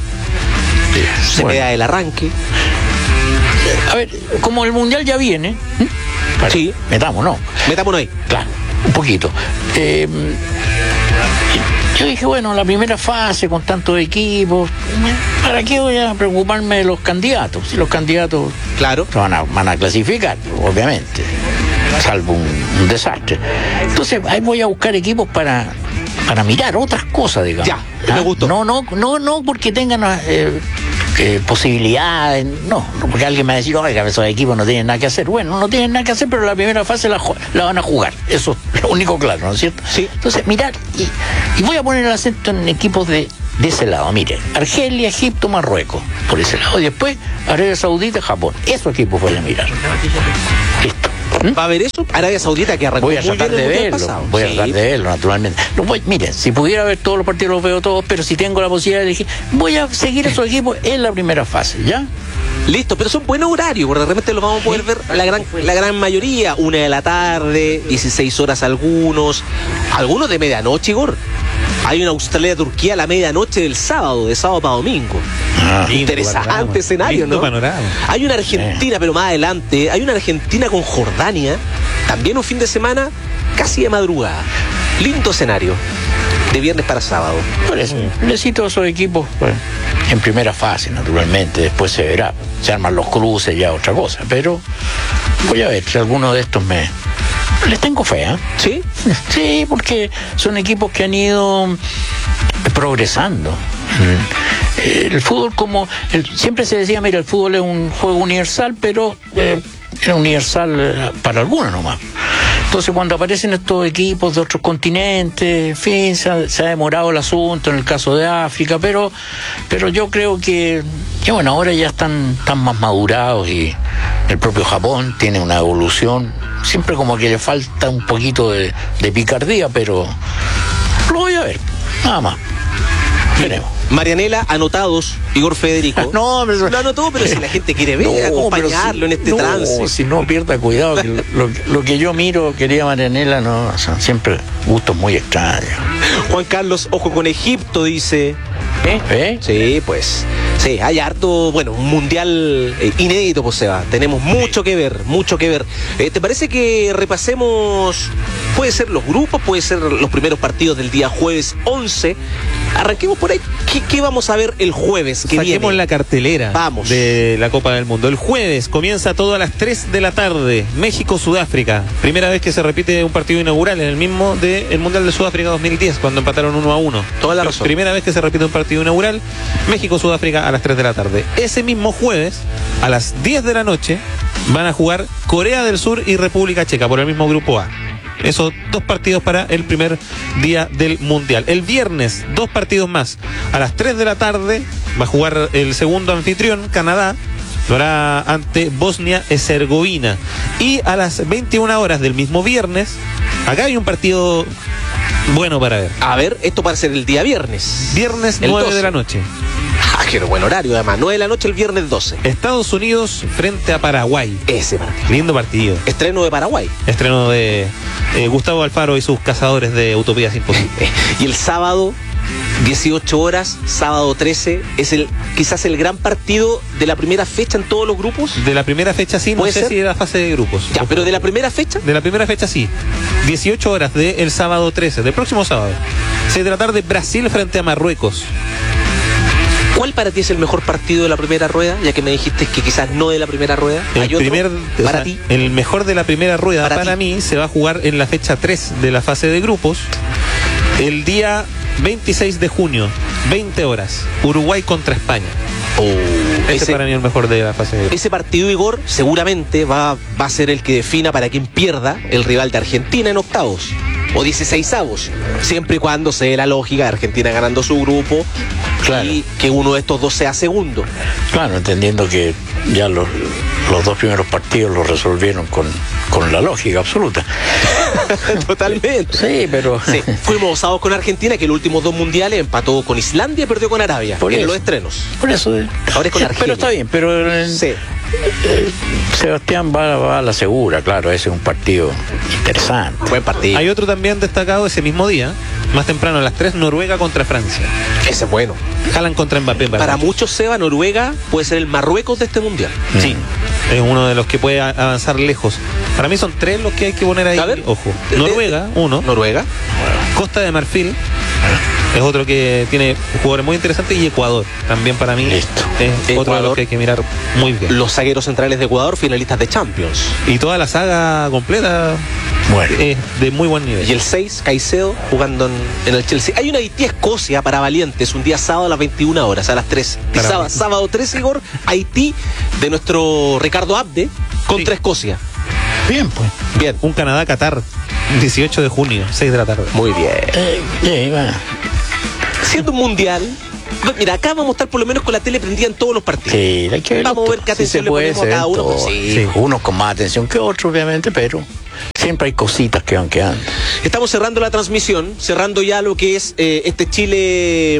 S1: Se
S4: Bueno.
S1: me da el arranque.
S4: A ver, como el Mundial ya viene, ¿eh?
S1: Sí.
S4: Metámonos.
S1: Metámonos ahí.
S4: Claro, un poquito. Eh, yo dije, bueno, la primera fase con tantos equipos, ¿para qué voy a preocuparme de los candidatos? Si los candidatos
S1: Claro.
S4: van a, van a clasificar, obviamente, salvo un, un desastre. Entonces, ahí voy a buscar equipos para, para mirar otras cosas, digamos.
S1: Ya, me gustó.
S4: No, no, no, no porque tengan eh, eh, posibilidades, no, porque alguien me va a decir, oiga, esos equipos no tienen nada que hacer. Bueno, no tienen nada que hacer, pero la primera fase la, la van a jugar. Eso es lo único claro, ¿no es cierto?
S1: Sí.
S4: Entonces, mirar, y, y voy a poner el acento en equipos de, de ese lado. Mire, Argelia, Egipto, Marruecos, por ese lado. Y después, Arabia Saudita, Japón. Esos equipos voy a mirar. Listo. ¿Mm?
S1: ¿Va a haber eso? Arabia Saudita que arrancó
S4: Voy a
S1: muy
S4: tratar
S1: bien
S4: de
S1: el mundial
S4: verlo,
S1: pasado.
S4: voy a
S1: Sí.
S4: tratar de verlo, naturalmente. No voy, mire, si pudiera ver todos los partidos, los veo todos, pero si tengo la posibilidad de elegir, voy a seguir esos equipos en la primera fase, ¿ya?
S1: Listo, pero son buenos horarios, porque de repente los vamos a poder ver la gran, la gran mayoría, una de la tarde, dieciséis horas algunos, algunos de medianoche, Igor. Hay una Australia-Turquía a la medianoche del sábado, de sábado para domingo.
S4: Ah,
S2: lindo
S1: Interesante
S2: panorama,
S1: escenario,
S2: lindo
S1: ¿no?
S2: panorama.
S1: Hay una Argentina, pero más adelante, hay una Argentina con Jordania, también un fin de semana casi de madrugada. Lindo escenario, de viernes para sábado.
S4: Por eso, necesito esos equipos pues, en primera fase, naturalmente, después se verá. Se arman los cruces, ya otra cosa, pero voy a ver si alguno de estos me... Les tengo fe, ¿eh?
S1: ¿Sí?
S4: Sí, porque son equipos que han ido progresando. El fútbol como... el- siempre se decía, mira, el fútbol es un juego universal, pero eh, es universal eh, para algunos nomás. Entonces, cuando aparecen estos equipos de otros continentes, en fin, se ha, se ha demorado el asunto en el caso de África, pero pero yo creo que, que bueno, ahora ya están, están más madurados y el propio Japón tiene una evolución. Siempre como que le falta un poquito de, de picardía, pero lo voy a ver, nada más. Veremos.
S1: Marianela, anotados, Igor Federico.
S4: No, pero-
S1: lo anotó, pero si la gente quiere ver,
S4: No,
S1: acompañarlo
S4: pero si-
S1: en este
S4: no,
S1: trance.
S4: Si no, pierda cuidado, que lo, lo que yo miro, querida Marianela, no, son siempre gustos muy extraños.
S1: Juan Carlos, ojo con Egipto, dice.
S4: ¿Eh? ¿Eh?
S1: Sí, pues. Sí, hay harto, bueno, un mundial eh, inédito, pues Seba. Tenemos mucho que ver, mucho que ver. Eh, ¿Te parece que repasemos? Puede ser los grupos, puede ser los primeros partidos del día jueves once. Arranquemos por ahí. ¿Qué, qué vamos a ver el jueves que
S2: Saquemos
S1: viene?
S2: la cartelera
S1: Vamos.
S2: de la Copa del Mundo. El jueves comienza todo a las tres de la tarde. México-Sudáfrica. Primera vez que se repite un partido inaugural en el mismo del Mundial de Sudáfrica dos mil diez, cuando empataron uno a uno.
S1: Toda la razón.
S2: Primera vez que se repite un partido inaugural. México-Sudáfrica a las tres de la tarde. Ese mismo jueves, a las diez de la noche, van a jugar Corea del Sur y República Checa por el mismo grupo A. Esos dos partidos para el primer día del Mundial. El viernes, dos partidos más. A las tres de la tarde va a jugar el segundo anfitrión, Canadá. Lo hará ante Bosnia-Herzegovina. Y a las veintiuna horas del mismo viernes, acá hay un partido bueno para ver.
S1: A ver, esto para ser el día viernes.
S2: Viernes
S1: El
S2: nueve
S1: doce.
S2: de la noche.
S1: Ah, qué buen horario, además. nueve de la noche el viernes doce.
S2: Estados Unidos frente a Paraguay.
S1: Ese partido.
S2: Lindo partido.
S1: Estreno de Paraguay.
S2: Estreno de eh, Gustavo Alfaro y sus cazadores de utopías imposibles.
S1: Eh, Y el sábado, dieciocho horas, sábado trece, es el quizás el gran partido de la primera fecha en todos los grupos.
S2: De la primera fecha sí, no
S1: ¿Puede
S2: sé
S1: ser?
S2: si de la fase de grupos.
S1: Ya, pero de la primera fecha,
S2: De la primera fecha sí. dieciocho horas del sábado trece, del próximo sábado. seis de la tarde, Brasil frente a Marruecos.
S1: ¿cuál para ti es el mejor partido de la primera rueda? Ya que me dijiste que quizás no de la primera rueda.
S2: El
S1: ¿Hay otro
S2: primer, o
S1: para
S2: sea,
S1: ti?
S2: el mejor de la primera rueda
S1: Para
S2: para,
S1: ti.
S2: mí se va a jugar en la fecha tres de la fase de grupos. El día veintiséis de junio, veinte horas. Uruguay contra España.
S1: Oh,
S2: Ese,
S1: ese,
S2: para mí es el mejor de la fase de grupos.
S1: ese partido, Igor, seguramente va, va a ser el que defina para quien pierda el rival de Argentina en octavos. O dieciseisavos, siempre y cuando se dé la lógica de Argentina ganando su grupo,
S4: Claro.
S1: y que uno de estos dos sea segundo.
S4: Claro, entendiendo que ya los, los dos primeros partidos los resolvieron con, con la lógica absoluta.
S1: Totalmente.
S4: Sí, pero...
S1: Sí, fuimos osados con Argentina, que en los últimos dos mundiales empató con Islandia y perdió con Arabia.
S4: Por
S1: en
S4: eso.
S1: los estrenos.
S4: Por eso... eh,
S1: Ahora es con Argelia.
S4: Pero está bien, pero... eh,
S1: Sí.
S4: Sebastián va, va a la segura, claro, ese es un partido interesante.
S1: Buen partido.
S2: Hay otro también destacado ese mismo día, más temprano a las tres, Noruega contra Francia.
S1: Ese es bueno.
S2: Haaland contra Mbappé. Para,
S1: Para muchos, Seba, Noruega puede ser el Marruecos de este mundial.
S2: Sí, es uno de los que puede a- avanzar lejos. Para mí son tres los que hay que poner ahí.
S1: A ver.
S2: Ojo.
S1: De-
S2: Noruega, uno.
S1: Noruega.
S2: Costa de Marfil es otro que tiene jugadores muy interesantes, y Ecuador también para mí
S4: Listo.
S2: es otro de
S1: Ecuador.
S2: los que hay que mirar muy bien.
S1: Los zagueros centrales de Ecuador, finalistas de Champions.
S2: Y toda la saga completa
S4: Bueno,
S2: es de muy buen nivel.
S1: Y el seis, Caicedo, jugando en, en el Chelsea. Hay una Haití-Escocia para valientes, un día sábado a las veintiuna horas, a las tres.
S2: Para
S1: Sábado,
S2: mí.
S1: sábado tres, Igor, Haití, de nuestro Ricardo Abde, contra
S2: Sí.
S1: Escocia.
S4: bien, pues.
S1: Bien.
S2: Un Canadá-Qatar, dieciocho de junio, seis de la tarde.
S1: Muy bien.
S4: Eh, sí, bueno.
S1: Siendo un mundial, mira, acá vamos a estar por lo menos con la tele prendida en todos los partidos.
S4: Sí, hay que verlo
S1: Vamos a ver
S4: todo.
S1: qué
S4: Sí
S1: atención
S4: se
S1: le
S4: puede,
S1: ponemos a
S4: se
S1: cada
S4: ven
S1: uno.
S4: todo.
S1: Sí.
S2: Sí.
S4: Unos con más atención que otros, obviamente, pero siempre hay cositas que van quedando.
S1: Estamos cerrando la transmisión, cerrando ya lo que es eh, este Chile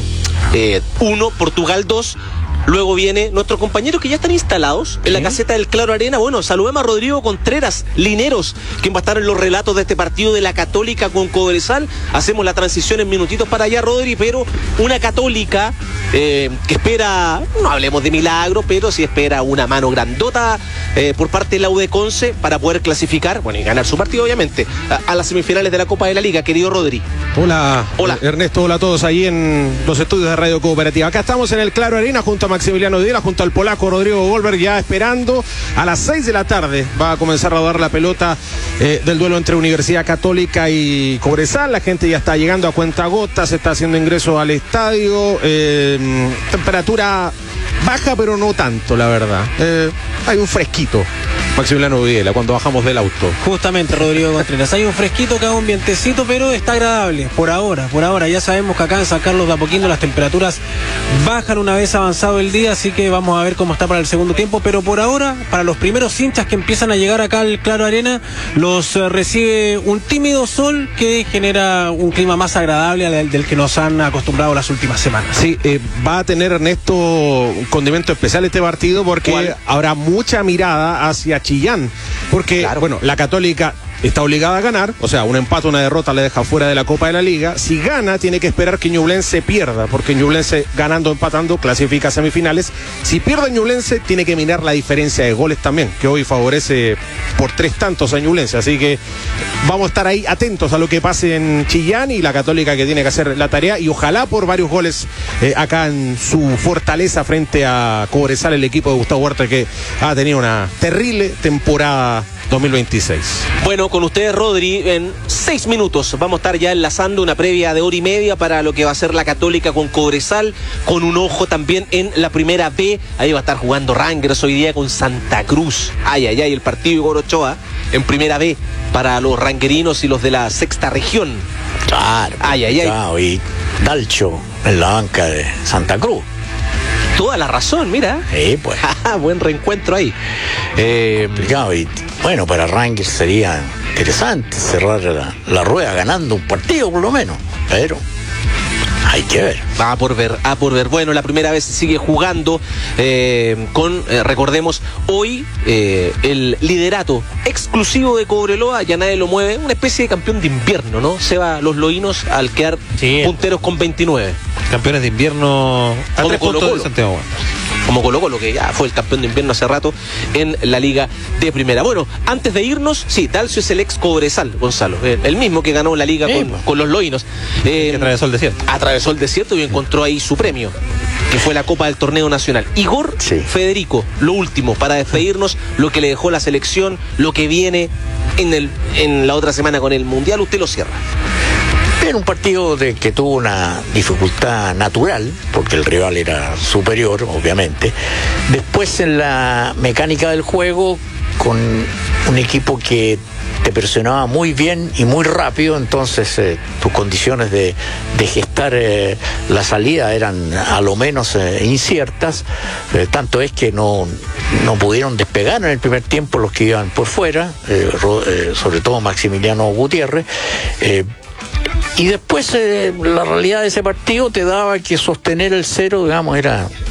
S1: uno, Portugal dos. Luego viene nuestros compañeros que ya están instalados en la caseta del Claro Arena. Bueno, saludemos a Rodrigo Contreras, Lineros, quien va a estar en los relatos de este partido de la Católica con Cobresal. Hacemos la transición en minutitos para allá, Rodri, pero una Católica eh, que espera, no hablemos de milagro, pero sí espera una mano grandota eh, por parte de la U de Conce para poder clasificar, bueno, y ganar su partido, obviamente, a, a las semifinales de la Copa de la Liga, querido Rodri.
S7: Hola,
S1: Hola.
S7: Ernesto, hola a todos ahí en los estudios de Radio Cooperativa. Acá estamos en el Claro Arena junto a Maximiliano Videla, junto al polaco Rodrigo Goldberg, ya esperando. A las seis de la tarde va a comenzar a rodar la pelota eh, del duelo entre Universidad Católica y Cobresal. La gente ya está llegando a cuentagotas, está haciendo ingreso al estadio. Eh, temperatura baja, pero no tanto, la verdad. Eh, hay un fresquito, Maximiliano Videla, cuando bajamos del auto.
S8: Justamente, Rodrigo Contreras. Hay un fresquito, cada un vientecito, pero está agradable. Por ahora, por ahora. Ya sabemos que acá en San Carlos de Apoquindo las temperaturas bajan una vez avanzado el día, así que vamos a ver cómo está para el segundo tiempo. Pero por ahora, para los primeros hinchas que empiezan a llegar acá al Claro Arena, los eh, recibe un tímido sol que genera un clima más agradable al del que nos han acostumbrado las últimas semanas.
S7: Sí, eh, va a tener, Ernesto, un condimento especial este partido porque
S1: ¿Cuál?
S7: habrá mucha mirada hacia Chillán, porque,
S1: Claro.
S7: bueno, la Católica está obligada a ganar, o sea, un empate, una derrota le deja fuera de la Copa de la Liga. Si gana, tiene que esperar que Ñublense pierda, porque Ñublense ganando, empatando, clasifica a semifinales. Si pierde Ñublense, tiene que mirar la diferencia de goles también, que hoy favorece por tres tantos a Ñublense, así que vamos a estar ahí atentos a lo que pase en Chillán, y la Católica que tiene que hacer la tarea, y ojalá por varios goles eh, acá en su fortaleza frente a Cobresal, el equipo de Gustavo Huerta, que ha tenido una terrible temporada dos mil veintiséis.
S1: Bueno, con ustedes, Rodri, en seis minutos vamos a estar ya enlazando una previa de hora y media para lo que va a ser la Católica con Cobresal, con un ojo también en la primera B. Ahí va a estar jugando Rangers hoy día con Santa Cruz. Ay, ay, ay, el partido de Igor Ochoa en primera B para los ranguerinos y los de la sexta región.
S4: Claro.
S1: Ay, ay, ay.
S4: Claro, y Dalcho en la banca de Santa Cruz.
S1: Toda la razón, mira.
S4: Sí, pues.
S1: Buen reencuentro ahí. Eh,
S4: Complicado, y bueno, para Rangers sería interesante cerrar la, la rueda ganando un partido por lo menos, pero hay que ver.
S1: Va por ver, a por ver. Bueno, la primera vez sigue jugando eh, con, eh, recordemos, hoy eh, el liderato exclusivo de Cobreloa, ya nadie lo mueve, una especie de campeón de invierno, ¿no? Se va los loínos al quedar
S2: Sí.
S1: punteros con veintinueve.
S2: Campeones de invierno a
S1: Como
S2: tres
S1: Colo
S2: puntos
S1: Colo.
S2: de Santiago Wander.
S1: Como Colo Colo, que ya fue el campeón de invierno hace rato en la Liga de Primera. Bueno, antes de irnos, sí, Dalcio es el ex Cobresal, Gonzalo, eh, el mismo que ganó la Liga
S4: Sí,
S1: con,
S4: pues.
S1: con los loínos. Eh,
S2: Que atravesó el desierto.
S1: atravesó el desierto y encontró ahí su premio, que fue la Copa del Torneo Nacional. Igor,
S4: Sí.
S1: Federico, lo último, para despedirnos, lo que le dejó la selección, lo que viene en, el, en la otra semana con el Mundial, usted lo cierra.
S4: Era un partido de que tuvo una dificultad natural, porque el rival era superior, obviamente. Después, en la mecánica del juego, con un equipo que te presionaba muy bien y muy rápido, entonces eh, tus condiciones de, de gestar eh, la salida eran a lo menos eh, inciertas. Eh, tanto es que no, no pudieron despegar en el primer tiempo los que iban por fuera, eh, ro- eh, sobre todo Maximiliano Gutiérrez. Eh, Y después eh, la realidad de ese partido te daba que sostener el cero, digamos, era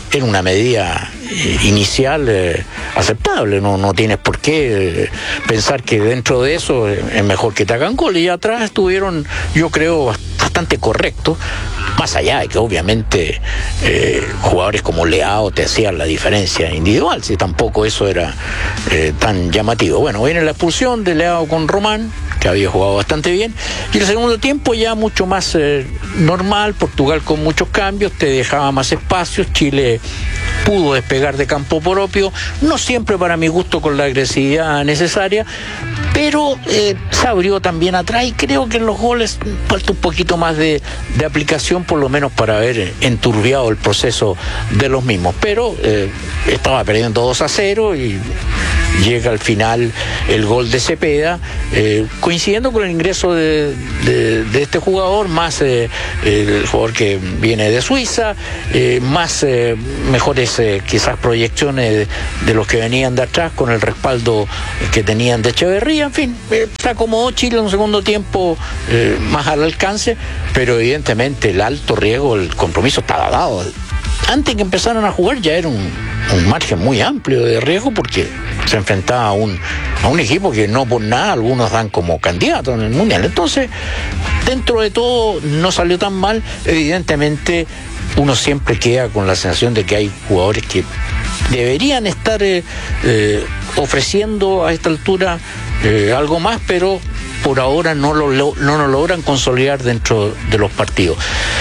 S4: era una medida eh, inicial eh, aceptable. No, no tienes por qué eh, pensar que dentro de eso eh, es mejor que te hagan gol. Y atrás estuvieron, yo creo, bastante correctos, más allá de que obviamente eh, jugadores como Leao te hacían la diferencia individual, si tampoco eso era eh, tan llamativo. Bueno, viene la expulsión de Leao con Román, que había jugado bastante bien, y el segundo tiempo ya mucho más eh, normal. Portugal con muchos cambios, te dejaba más espacios. Chile pudo despegar de campo propio, no siempre para mi gusto con la agresividad necesaria, pero eh, se abrió también atrás, y creo que en los goles falta un poquito más de, de aplicación, por lo menos para haber enturbiado el proceso de los mismos. Pero eh, estaba perdiendo dos a cero y llega al final el gol de Cepeda, eh, coincidiendo con el ingreso de, de, de este jugador, más eh, el jugador que viene de Suiza, eh, más eh, mejores eh, quizás proyecciones de, de los que venían de atrás, con el respaldo que tenían de Echeverría. En fin, eh, se acomodó Chile en un segundo tiempo eh, más al alcance, pero evidentemente el alto riesgo, el compromiso estaba dado. Antes que empezaran a jugar ya era un, un margen muy amplio de riesgo, porque se enfrentaba a un, a un equipo que no por nada algunos dan como candidato en el Mundial. Entonces, dentro de todo no salió tan mal. Evidentemente uno siempre queda con la sensación de que hay jugadores que deberían estar eh, eh, ofreciendo a esta altura eh, algo más, pero por ahora no lo, no lo logran consolidar dentro de los partidos.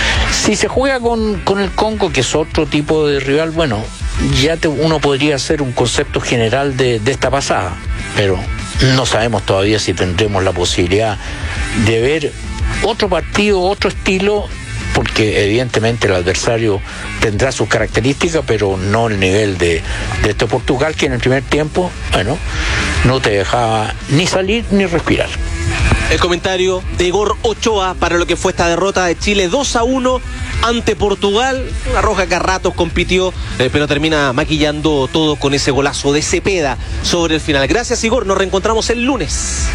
S4: Si se juega con, con el Congo, que es otro tipo de rival, bueno, ya te, uno podría hacer un concepto general de, de esta pasada, pero no sabemos todavía si tendremos la posibilidad de ver otro partido, otro estilo, porque evidentemente el adversario tendrá sus características, pero no el nivel de, de este Portugal, que en el primer tiempo, bueno, no te dejaba ni salir ni respirar.
S1: El comentario de Igor Ochoa para lo que fue esta derrota de Chile dos a uno ante Portugal. Una roja que a ratos compitió, eh, pero termina maquillando todo con ese golazo de Cepeda sobre el final. Gracias, Igor, nos reencontramos el lunes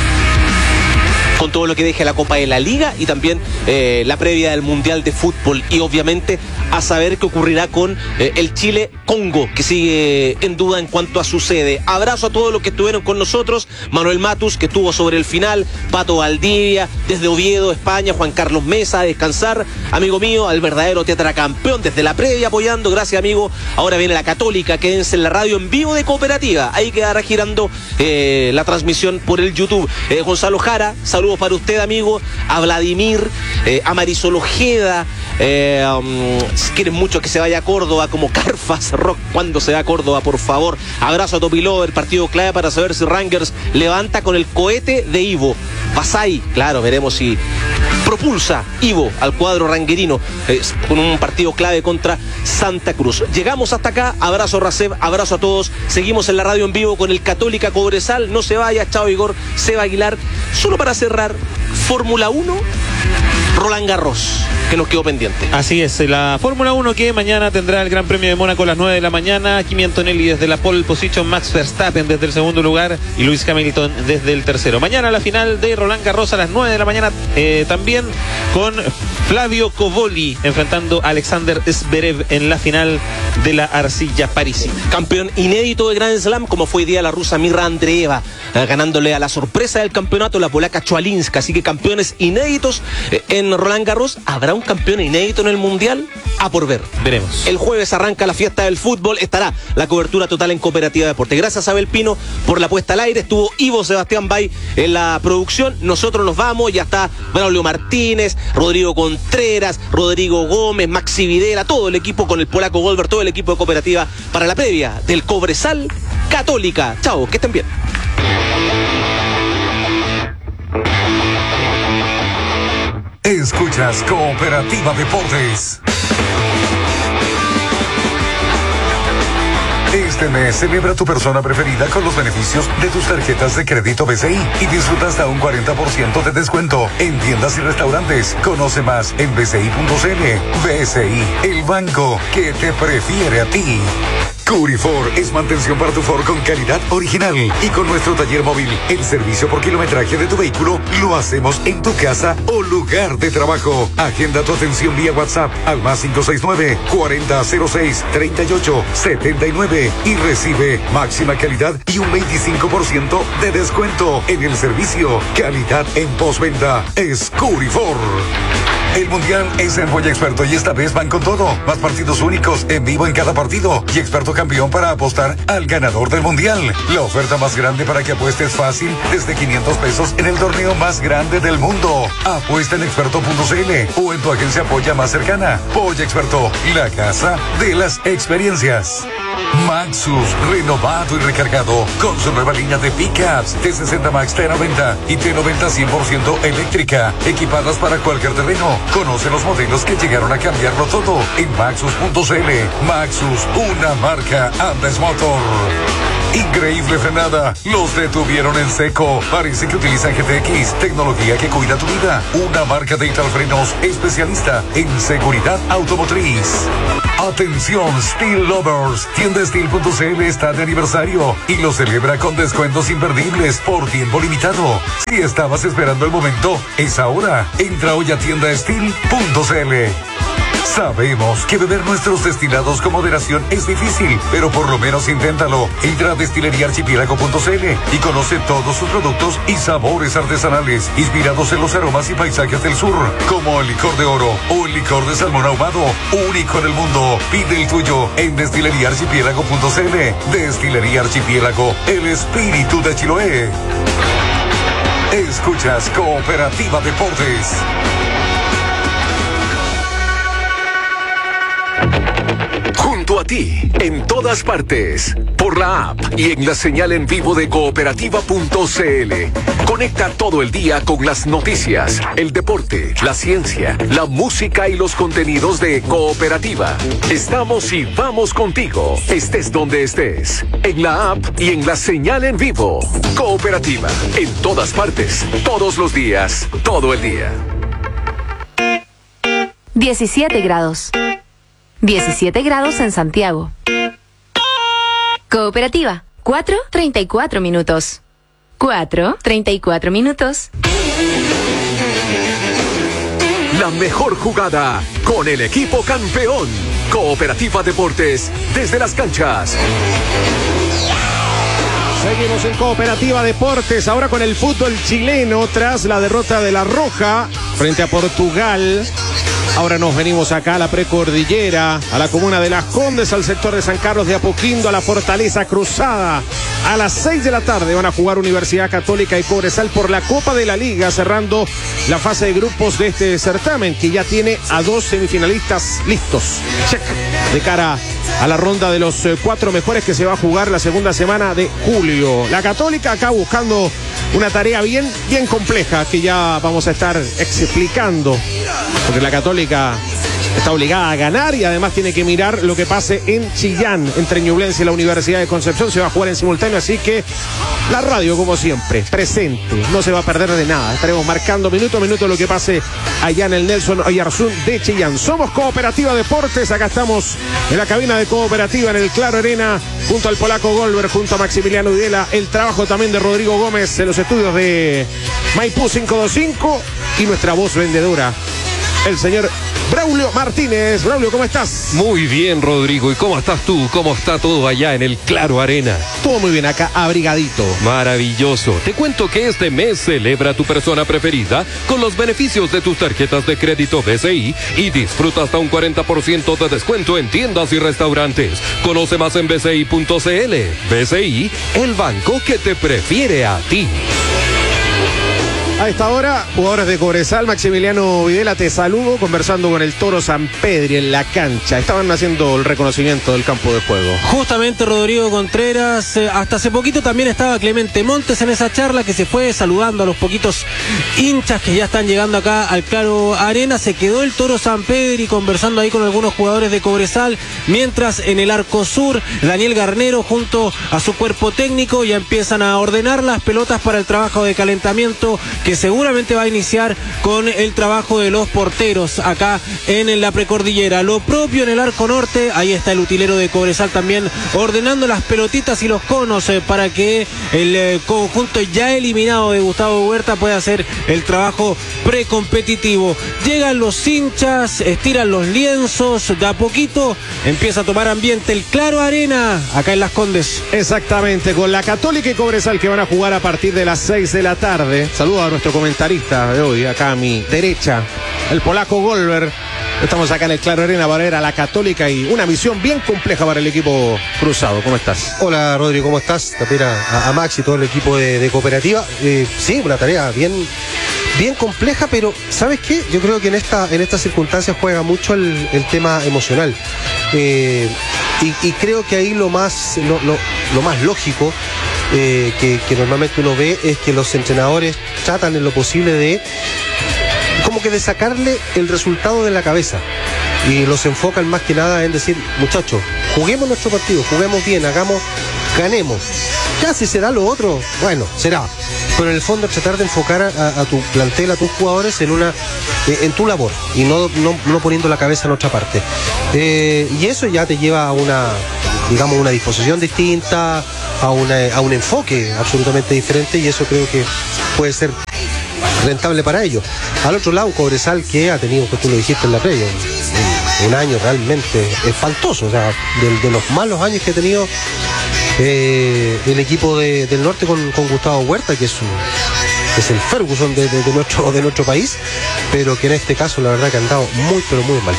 S1: con todo lo que deje la Copa de la Liga y también eh, la previa del Mundial de Fútbol, y obviamente a saber qué ocurrirá con eh, el Chile-Congo, que sigue en duda en cuanto a su sede. Abrazo a todos los que estuvieron con nosotros: Manuel Matus, que estuvo sobre el final, Pato Valdivia desde Oviedo, España, Juan Carlos Mesa, a descansar, amigo mío, al verdadero tetracampeón desde la previa apoyando, gracias amigo. Ahora viene la Católica, quédense en la radio en vivo de Cooperativa, ahí quedará girando eh, la transmisión por el YouTube. eh, Gonzalo Jara, saludos para usted, amigo, a Vladimir, eh, a Marisol Ojeda, eh, um, si quieren mucho que se vaya a Córdoba, como Carfas Rock, cuando se va a Córdoba, por favor. Abrazo a Topilover, partido clave para saber si Rangers levanta con el cohete de Ivo Pasay. Claro, veremos si propulsa Ivo al cuadro ranguerino eh, con un partido clave contra Santa Cruz. Llegamos hasta acá, abrazo Racev, abrazo a todos, seguimos en la radio en vivo con el Católica Cobresal. No se vaya, chao Igor, Seba Aguilar. Solo para cerrar, Fórmula uno, Roland Garros, que nos quedó pendiente.
S2: Así es, la Fórmula uno, que mañana tendrá el Gran Premio de Mónaco a las nueve de la mañana. Kimi Antonelli desde la pole position, Max Verstappen desde el segundo lugar y Lewis Hamilton desde el tercero. Mañana la final de Roland Garros a las nueve de la mañana, eh, también con Flavio Covoli enfrentando a Alexander Zverev en la final de la arcilla parisina.
S1: Campeón inédito de Grand Slam, como fue hoy día la rusa Mirra Andreeva, eh, ganándole a la sorpresa del campeonato, la polaca Chwalinska. Así que campeones inéditos eh, en Roland Garros. ¿Habrá un campeón inédito en el Mundial? A por ver.
S2: Veremos.
S1: El jueves arranca la fiesta del fútbol. Estará la cobertura total en Cooperativa Deporte. Gracias a Abel Pino por la puesta al aire. Estuvo Ivo Sebastián Bay en la producción. Nosotros nos vamos. Ya está Braulio Martínez, Rodrigo Contreras, Rodrigo Gómez, Maxi Videla, todo el equipo con el polaco Goldberg, todo el equipo de Cooperativa para la previa del Cobresal Católica. Chao, que estén bien.
S9: Escuchas Cooperativa Deportes. Este mes celebra tu persona preferida con los beneficios de tus tarjetas de crédito B C I y disfruta hasta un cuarenta por ciento de descuento en tiendas y restaurantes. Conoce más en b c i punto c l. B C I, el banco que te prefiere a ti. Curifor es mantención para tu Ford con calidad original. Y con nuestro taller móvil, el servicio por kilometraje de tu vehículo, lo hacemos en tu casa o lugar de trabajo. Agenda tu atención vía WhatsApp al más cinco seis nueve, cuarenta cero seis, treinta y ocho, setenta y nueve y recibe máxima calidad y un veinticinco por ciento de descuento en el servicio. Calidad en postventa es Curifor. El Mundial es en Polla Experto y esta vez van con todo. Más partidos únicos en vivo en cada partido y Experto campeón para apostar al ganador del Mundial. La oferta más grande para que apuestes fácil desde quinientos pesos en el torneo más grande del mundo. Apuesta en experto punto c l o en tu agencia Polla más cercana. Polla Experto, la casa de las experiencias. Maxus, renovado y recargado con su nueva línea de pickups T sesenta Max T noventa y T noventa cien por ciento eléctrica, equipadas para cualquier terreno. Conoce los modelos que llegaron a cambiarlo todo en maxus punto c l. Maxus, una marca Andes Motor. Increíble frenada, los detuvieron en seco. Parece que utilizan G T X, tecnología que cuida tu vida. Una marca de Italfrenos especialista en seguridad automotriz. Atención Steel Lovers, tienda steel punto c l está de aniversario y lo celebra con descuentos imperdibles por tiempo limitado. Si estabas esperando el momento, es ahora. Entra hoy a tienda steel punto c l. Sabemos que beber nuestros destilados con moderación es difícil, pero por lo menos inténtalo. Entra a destilería archipiélago punto c l y conoce todos sus productos y sabores artesanales inspirados en los aromas y paisajes del sur, como el licor de oro o el licor de salmón ahumado, único en el mundo. Pide el tuyo en destilería archipiélago punto c l. Destilería Archipiélago, el espíritu de Chiloé. Escuchas Cooperativa Deportes.
S10: Junto a ti, en todas partes, por la app y en la señal en vivo de cooperativa punto c l. Conecta todo el día con las noticias, el deporte, la ciencia, la música y los contenidos de Cooperativa. Estamos y vamos contigo, estés donde estés, en la app y en la señal en vivo. Cooperativa, en todas partes, todos los días, todo el día.
S11: diecisiete grados. diecisiete grados en Santiago. Cooperativa, cuatro treinta y cuatro minutos. cuatro treinta y cuatro minutos.
S10: La mejor jugada con el equipo campeón. Cooperativa Deportes, desde las canchas.
S7: Seguimos en Cooperativa Deportes, ahora con el fútbol chileno, tras la derrota de La Roja frente a Portugal. Ahora nos venimos acá a la precordillera, a la comuna de Las Condes, al sector de San Carlos de Apoquindo, a la Fortaleza Cruzada. A las seis de la tarde van a jugar Universidad Católica y Cobresal por la Copa de la Liga, cerrando la fase de grupos de este certamen, que ya tiene a dos semifinalistas listos. Check. De cara a la ronda de los eh, cuatro mejores que se va a jugar la segunda semana de julio. La Católica acá buscando una tarea bien, bien compleja que ya vamos a estar explicando, porque la Católica está obligada a ganar y además tiene que mirar lo que pase en Chillán, entre Ñublense y la Universidad de Concepción. Se va a jugar en simultáneo, así que la radio, como siempre, presente, no se va a perder de nada. Estaremos marcando minuto a minuto lo que pase allá en el Nelson Oyarzún de Chillán. Somos Cooperativa Deportes, acá estamos en la cabina de Cooperativa en el Claro Arena, junto al polaco Goldberg, junto a Maximiliano Videla, el trabajo también de Rodrigo Gómez en los estudios de Maipú quinientos veinticinco y nuestra voz vendedora, el señor Braulio Martínez. Braulio, ¿cómo estás?
S12: Muy bien, Rodrigo. ¿Y cómo estás tú? ¿Cómo está todo allá en el Claro Arena?
S7: Todo muy bien acá, abrigadito.
S12: Maravilloso. Te cuento que este mes celebra a tu persona preferida con los beneficios de tus tarjetas de crédito B C I y disfruta hasta un cuarenta por ciento de descuento en tiendas y restaurantes. Conoce más en b c i punto c l. B C I, el banco que te prefiere a ti.
S7: A esta hora, jugadores de Cobresal, Maximiliano Videla, te saludo, conversando con el Toro Sampedri en la cancha. Estaban haciendo el reconocimiento del campo de juego.
S8: Justamente Rodrigo Contreras, eh, hasta hace poquito también estaba Clemente Montes en esa charla, que se fue saludando a los poquitos hinchas que ya están llegando acá al Claro Arena. Se quedó el Toro Sampedri conversando ahí con algunos jugadores de Cobresal, mientras en el arco sur, Daniel Garnero junto a su cuerpo técnico ya empiezan a ordenar las pelotas para el trabajo de calentamiento que que seguramente va a iniciar con el trabajo de los porteros acá en la precordillera. Lo propio en el arco norte, ahí está el utilero de Cobresal también ordenando las pelotitas y los conos eh, para que el eh, conjunto ya eliminado de Gustavo Huerta pueda hacer el trabajo precompetitivo. Llegan los hinchas, estiran los lienzos, de a poquito empieza a tomar ambiente el Claro Arena acá en Las Condes.
S7: Exactamente, con la Católica y Cobresal que van a jugar a partir de las seis de la tarde. Saludo a nuestro comentarista de hoy, acá a mi derecha, el polaco Goldberg. Estamos acá en el Claro Arena para ver a la Católica y una misión bien compleja para el equipo cruzado. ¿Cómo estás?
S13: Hola Rodrigo, ¿cómo estás? También a, a Max y todo el equipo de, de Cooperativa. Eh, sí, una tarea bien, bien compleja, pero ¿sabes qué? Yo creo que en esta, en estas circunstancias juega mucho el, el tema emocional. Eh, y, y creo que ahí lo más, lo, lo, lo más lógico eh, que, que normalmente uno ve es que los entrenadores tratan en lo posible de como que de sacarle el resultado de la cabeza y los enfocan más que nada en decir, muchachos, juguemos nuestro partido, juguemos bien, hagamos, ganemos. Ya si será lo otro, bueno, será. Pero en el fondo tratar de enfocar a, a tu plantel, a tus jugadores en una en tu labor y no, no, no poniendo la cabeza en otra parte. Eh, y eso ya te lleva a una, digamos, una disposición distinta, a, una, a un enfoque absolutamente diferente, y eso creo que puede ser rentable para ellos. Al otro lado, Cobresal, que ha tenido, que tú lo dijiste en la previa, un, un año realmente espantoso, o sea, de, de los malos años que ha tenido eh, el equipo de, del norte con, con Gustavo Huerta, que es un, es el Ferguson de, de, de, nuestro, de nuestro país, pero que en este caso la verdad que han dado muy pero muy mal.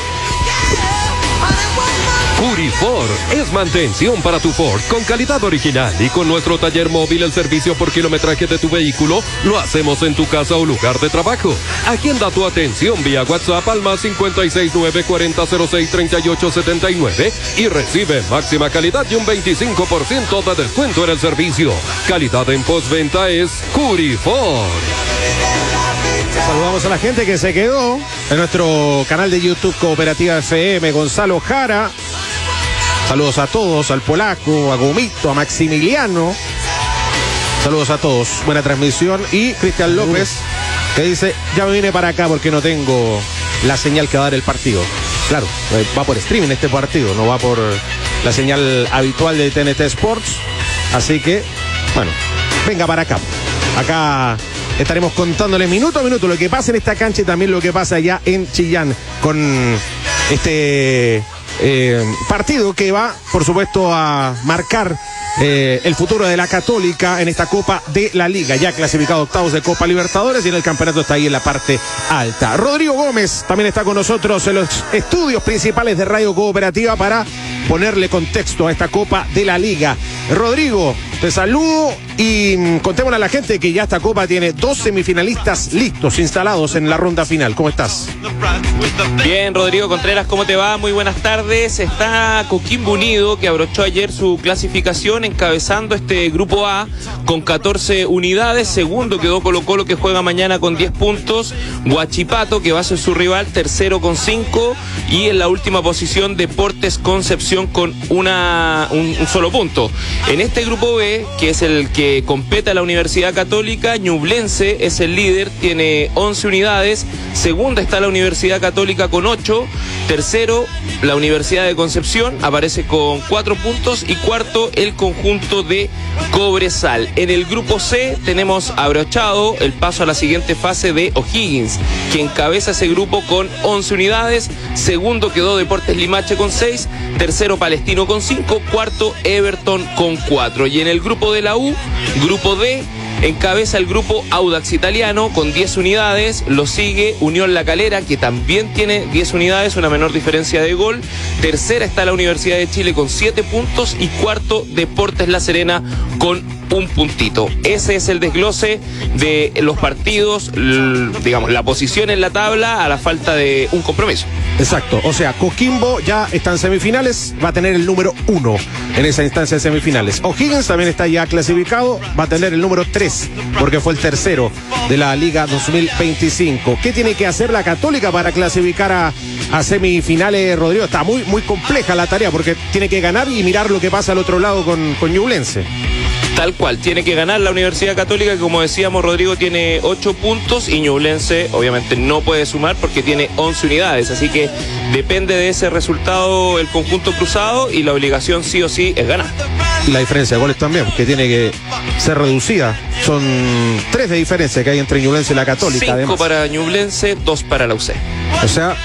S12: Curifor es mantención para tu Ford con calidad original, y con nuestro taller móvil el servicio por kilometraje de tu vehículo lo hacemos en tu casa o lugar de trabajo. Agenda tu atención vía WhatsApp al más cincuenta y seis nueve cuarenta cero seis treinta y ocho setenta y nueve y recibe máxima calidad y un veinticinco por ciento de descuento en el servicio. Calidad en postventa es Curifor.
S7: Saludamos a la gente que se quedó en nuestro canal de YouTube Cooperativa F M. Gonzalo Jara. Saludos a todos, al polaco, a Gomito, a Maximiliano. Saludos a todos. Buena transmisión. Y Cristian López, que dice, ya me vine para acá porque no tengo la señal que va a dar el partido. Claro, va por streaming este partido, no va por la señal habitual de T N T Sports. Así que, bueno, venga para acá. Acá estaremos contándole minuto a minuto lo que pasa en esta cancha y también lo que pasa allá en Chillán con este eh, partido que va, por supuesto, a marcar eh, el futuro de la Católica en esta Copa de la Liga. Ya clasificado octavos de Copa Libertadores y en el campeonato está ahí en la parte alta. Rodrigo Gómez también está con nosotros en los estudios principales de Radio Cooperativa para ponerle contexto a esta Copa de la Liga. Rodrigo, te saludo y mm, contémosle a la gente que ya esta Copa tiene dos semifinalistas listos, instalados en la ronda final. ¿Cómo estás?
S14: Bien, Rodrigo Contreras, ¿cómo te va? Muy buenas tardes. Está Coquimbo Unido, que abrochó ayer su clasificación encabezando este grupo A con catorce unidades. Segundo quedó Colo Colo, que juega mañana con diez puntos. Huachipato, que va a ser su rival, tercero con cinco. Y en la última posición Deportes Concepción con una, un, un solo punto. En este grupo B, que es el que compete a la Universidad Católica, Ñublense es el líder, tiene once unidades. Segunda está la Universidad Católica con ocho. Tercero, la Universidad de Concepción, aparece con cuatro puntos. Y cuarto, el conjunto de Cobresal. En el grupo C tenemos abrochado el paso a la siguiente fase de O'Higgins, que encabeza ese grupo con once unidades. Segundo quedó Deportes Limache con seis. Tercero, Palestino con cinco. Cuarto, Everton con cuatro. Y en el grupo de la U, grupo D, encabeza el grupo Audax Italiano con diez unidades. Lo sigue Unión La Calera, que también tiene diez unidades, una menor diferencia de gol. Tercera está la Universidad de Chile con siete puntos. Y cuarto, Deportes La Serena con un puntito. Ese es el desglose de los partidos, digamos, la posición en la tabla a la falta de un compromiso.
S7: Exacto, o sea, Coquimbo ya está en semifinales, va a tener el número uno en esa instancia de semifinales. O'Higgins también está ya clasificado, va a tener el número tres, porque fue el tercero de la Liga dos mil veinticinco. ¿Qué tiene que hacer la Católica para clasificar a, a semifinales, Rodrigo? Está muy, muy compleja la tarea, porque tiene que ganar y mirar lo que pasa al otro lado con, con Ñublense.
S14: Tal cual, tiene que ganar la Universidad Católica, que como decíamos, Rodrigo tiene ocho puntos y Ñublense obviamente no puede sumar porque tiene once unidades, así que depende de ese resultado el conjunto cruzado y la obligación sí o sí es ganar.
S7: Y la diferencia de goles también, que tiene que ser reducida. Son tres de diferencia que hay entre Ñublense y la Católica.
S14: Cinco
S7: además.
S14: para Ñublense, dos para la U C.
S7: O sea,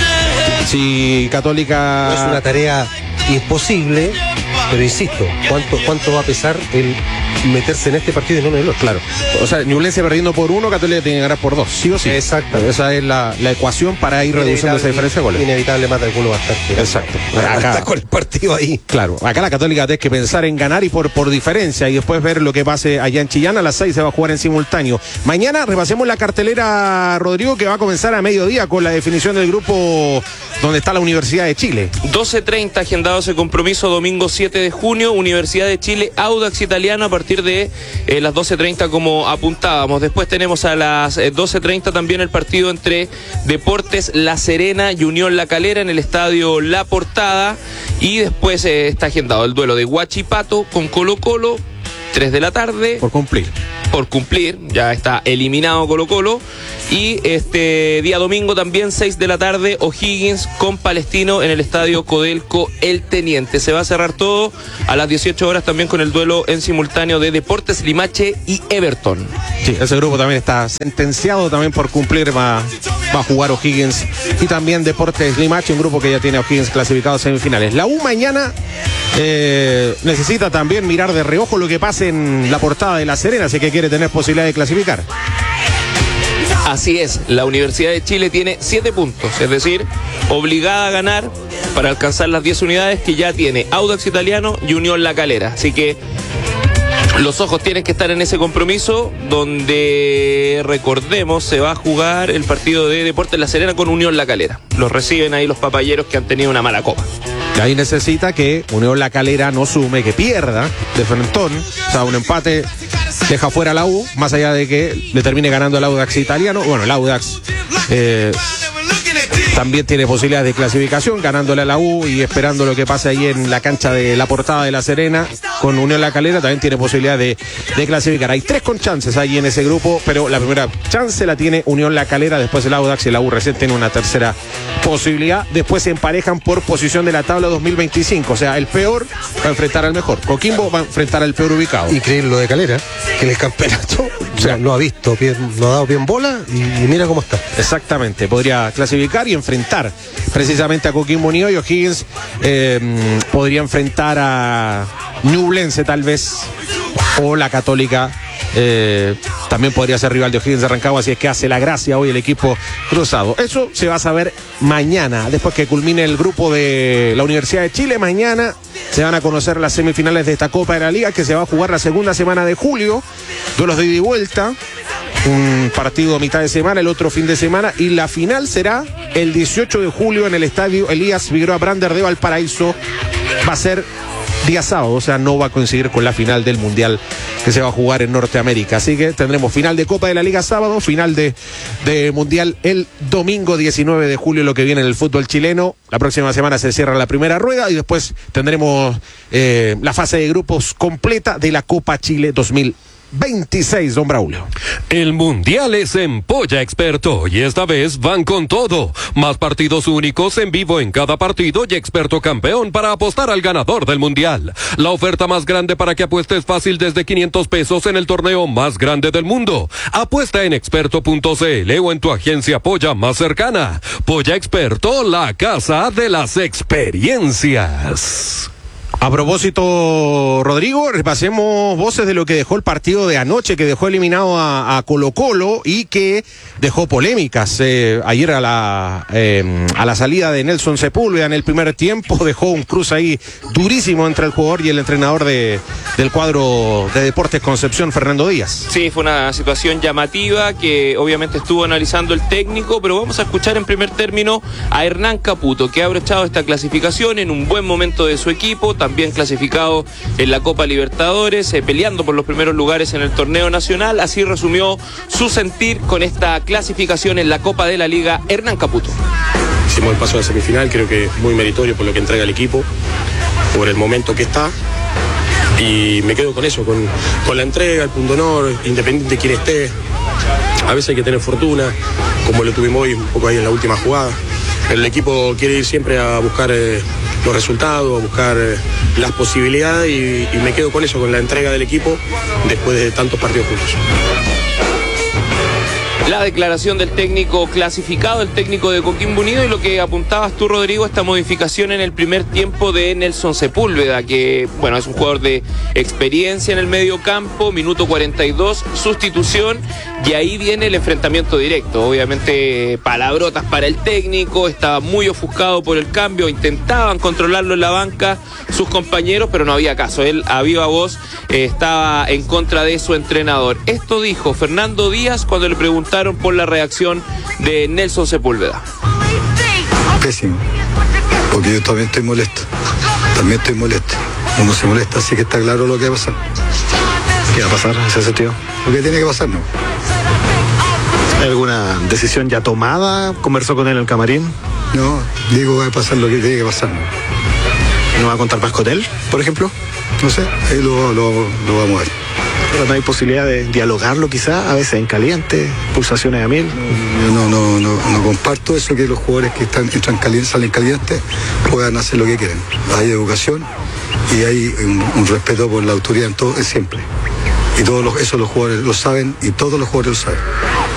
S7: si Católica...
S13: No es una tarea imposible, pero insisto, ¿cuánto, cuánto va a pesar el meterse en este partido y no en el otro?
S7: Claro. O sea, Ñublense perdiendo por uno, Católica tiene que ganar por dos, sí o sí.
S13: Exacto.
S7: Esa es la, la ecuación para ir reduciendo esa diferencia de goles.
S13: Inevitable mata el culo bastante.
S7: Exacto.
S13: Acá, está con el partido ahí.
S7: Claro. Acá la Católica tiene que pensar en ganar y por, por diferencia y después ver lo que pase allá en Chillán. A las seis se va a jugar en simultáneo. Mañana repasemos la cartelera, Rodrigo, que va a comenzar a mediodía con la definición del grupo donde está la Universidad de Chile.
S14: doce treinta agendado ese compromiso, domingo siete de junio, Universidad de Chile, Audax Italiano a partir de eh, las doce treinta como apuntábamos. Después tenemos a las eh, doce treinta también el partido entre Deportes La Serena y Unión La Calera en el estadio La Portada. Y después eh, está agendado el duelo de Huachipato con Colo Colo, tres de la tarde.
S7: Por cumplir.
S14: Por cumplir, ya está eliminado Colo Colo. Y este día domingo también, seis de la tarde, O'Higgins con Palestino en el estadio Codelco El Teniente. Se va a cerrar todo a las dieciocho horas también con el duelo en simultáneo de Deportes Limache y Everton.
S7: Sí, ese grupo también está sentenciado también por cumplir, va, va a jugar O'Higgins y también Deportes Limache, un grupo que ya tiene a O'Higgins clasificado a semifinales. La U mañana eh, necesita también mirar de reojo lo que pase en la Portada de La Serena, así que quiere tener posibilidad de clasificar.
S14: Así es, la Universidad de Chile tiene siete puntos, es decir, obligada a ganar para alcanzar las diez unidades que ya tiene Audax Italiano y Unión La Calera. Así que los ojos tienen que estar en ese compromiso donde, recordemos, se va a jugar el partido de Deportes La Serena con Unión La Calera. Los reciben ahí los papayeros que han tenido una mala copa.
S7: Y ahí necesita que Unión La Calera no sume, que pierda de frentón, o sea, un empate deja fuera a la U, más allá de que le termine ganando el Audax Italiano. Bueno, el Audax eh, también tiene posibilidades de clasificación, ganándole a la U y esperando lo que pase ahí en la cancha de La Portada de La Serena con Unión La Calera, también tiene posibilidad de, de clasificar. Hay tres con chances ahí en ese grupo, pero la primera chance la tiene Unión La Calera, después el Audax y la U recién tiene una tercera posibilidad. Después se emparejan por posición de la tabla dos mil veinticinco, o sea, el peor va a enfrentar al mejor. Coquimbo va a enfrentar al peor ubicado.
S13: Increíble lo de Calera, que en el campeonato o sea, no ha visto, bien, no ha dado bien bola y, y mira cómo está.
S7: Exactamente, podría clasificar y enfrentar precisamente a Coquimbo Unido, y O'Higgins eh, podría enfrentar a Ñublense tal vez, o la Católica eh, también podría ser rival de O'Higgins de Rancagua, así es que hace la gracia hoy el equipo cruzado. Eso se va a saber mañana, después que culmine el grupo de la Universidad de Chile. Mañana se van a conocer las semifinales de esta Copa de la Liga, que se va a jugar la segunda semana de julio, duelos de ida y vuelta, un partido a mitad de semana, el otro fin de semana, y la final será el dieciocho de julio en el estadio Elías Figueroa Brander de Valparaíso. Va a ser día sábado, o sea, no va a coincidir con la final del Mundial que se va a jugar en Norteamérica. Así que tendremos final de Copa de la Liga sábado, final de, de Mundial el domingo diecinueve de julio, lo que viene en el fútbol chileno. La próxima semana se cierra la primera rueda y después tendremos eh, la fase de grupos completa de la Copa Chile dos mil veintiséis, don Braulio.
S12: El Mundial es en Polla Experto y esta vez van con todo. Más partidos únicos en vivo en cada partido y Experto campeón para apostar al ganador del Mundial. La oferta más grande para que apuestes fácil desde quinientos pesos en el torneo más grande del mundo. Apuesta en experto punto c l o en tu agencia Polla más cercana. Polla Experto, la casa de las experiencias.
S7: A propósito, Rodrigo, repasemos voces de lo que dejó el partido de anoche, que dejó eliminado a, a Colo Colo y que dejó polémicas. Eh, ayer a la eh, a la salida de Nelson Sepúlveda en el primer tiempo dejó un cruce ahí durísimo entre el jugador y el entrenador de, del cuadro de Deportes Concepción, Fernando Díaz.
S14: Sí, fue una situación llamativa que obviamente estuvo analizando el técnico, pero vamos a escuchar en primer término a Hernán Caputo, que ha abrochado esta clasificación en un buen momento de su equipo, también clasificado en la Copa Libertadores, eh, peleando por los primeros lugares en el torneo nacional. Así resumió su sentir con esta clasificación en la Copa de la Liga Hernán Caputo.
S15: Hicimos el paso a la semifinal, creo que muy meritorio por lo que entrega el equipo, por el momento que está. y me quedo con eso, con, con la entrega, el punto honor, independiente de quién esté. A veces hay que tener fortuna, como lo tuvimos hoy un poco ahí en la última jugada. El equipo quiere ir siempre a buscar eh, los resultados, a buscar eh, las posibilidades y, y me quedo con eso, con la entrega del equipo después de tantos partidos juntos.
S14: La declaración del técnico clasificado, el técnico de Coquimbo Unido, y lo que apuntabas tú, Rodrigo, esta modificación en el primer tiempo de Nelson Sepúlveda, que bueno, es un jugador de experiencia en el medio campo, minuto cuarenta y dos, sustitución, y ahí viene el enfrentamiento directo. Obviamente palabrotas para el técnico, estaba muy ofuscado por el cambio, intentaban controlarlo en la banca sus compañeros, pero no había caso. Él a viva voz eh, estaba en contra de su entrenador. Esto dijo Fernando Díaz cuando le preguntaron por la reacción de Nelson Sepúlveda.
S16: Pésimo, porque yo también estoy molesto, también estoy molesto. Uno se molesta, así que está claro lo que va a pasar.
S17: ¿Qué va a pasar en ese sentido?
S16: Lo que tiene que pasar, ¿no?
S17: ¿Hay alguna decisión ya tomada? ¿Conversó con él en el camarín?
S16: No, digo que va a pasar lo que tiene que pasar, ¿no?
S17: ¿No va a contar más con él, por ejemplo?
S16: No sé, ahí lo, lo, lo vamos a ver.
S17: Pero no hay posibilidad de dialogarlo quizá, a veces en caliente, pulsaciones a mil.
S16: Yo no, no, no, no comparto eso, que los jugadores que están, entran calientes, salen calientes, puedan hacer lo que quieren. Hay educación y hay un, un respeto por la autoridad en todo, siempre. Y todos los, eso los jugadores lo saben y todos los jugadores lo saben.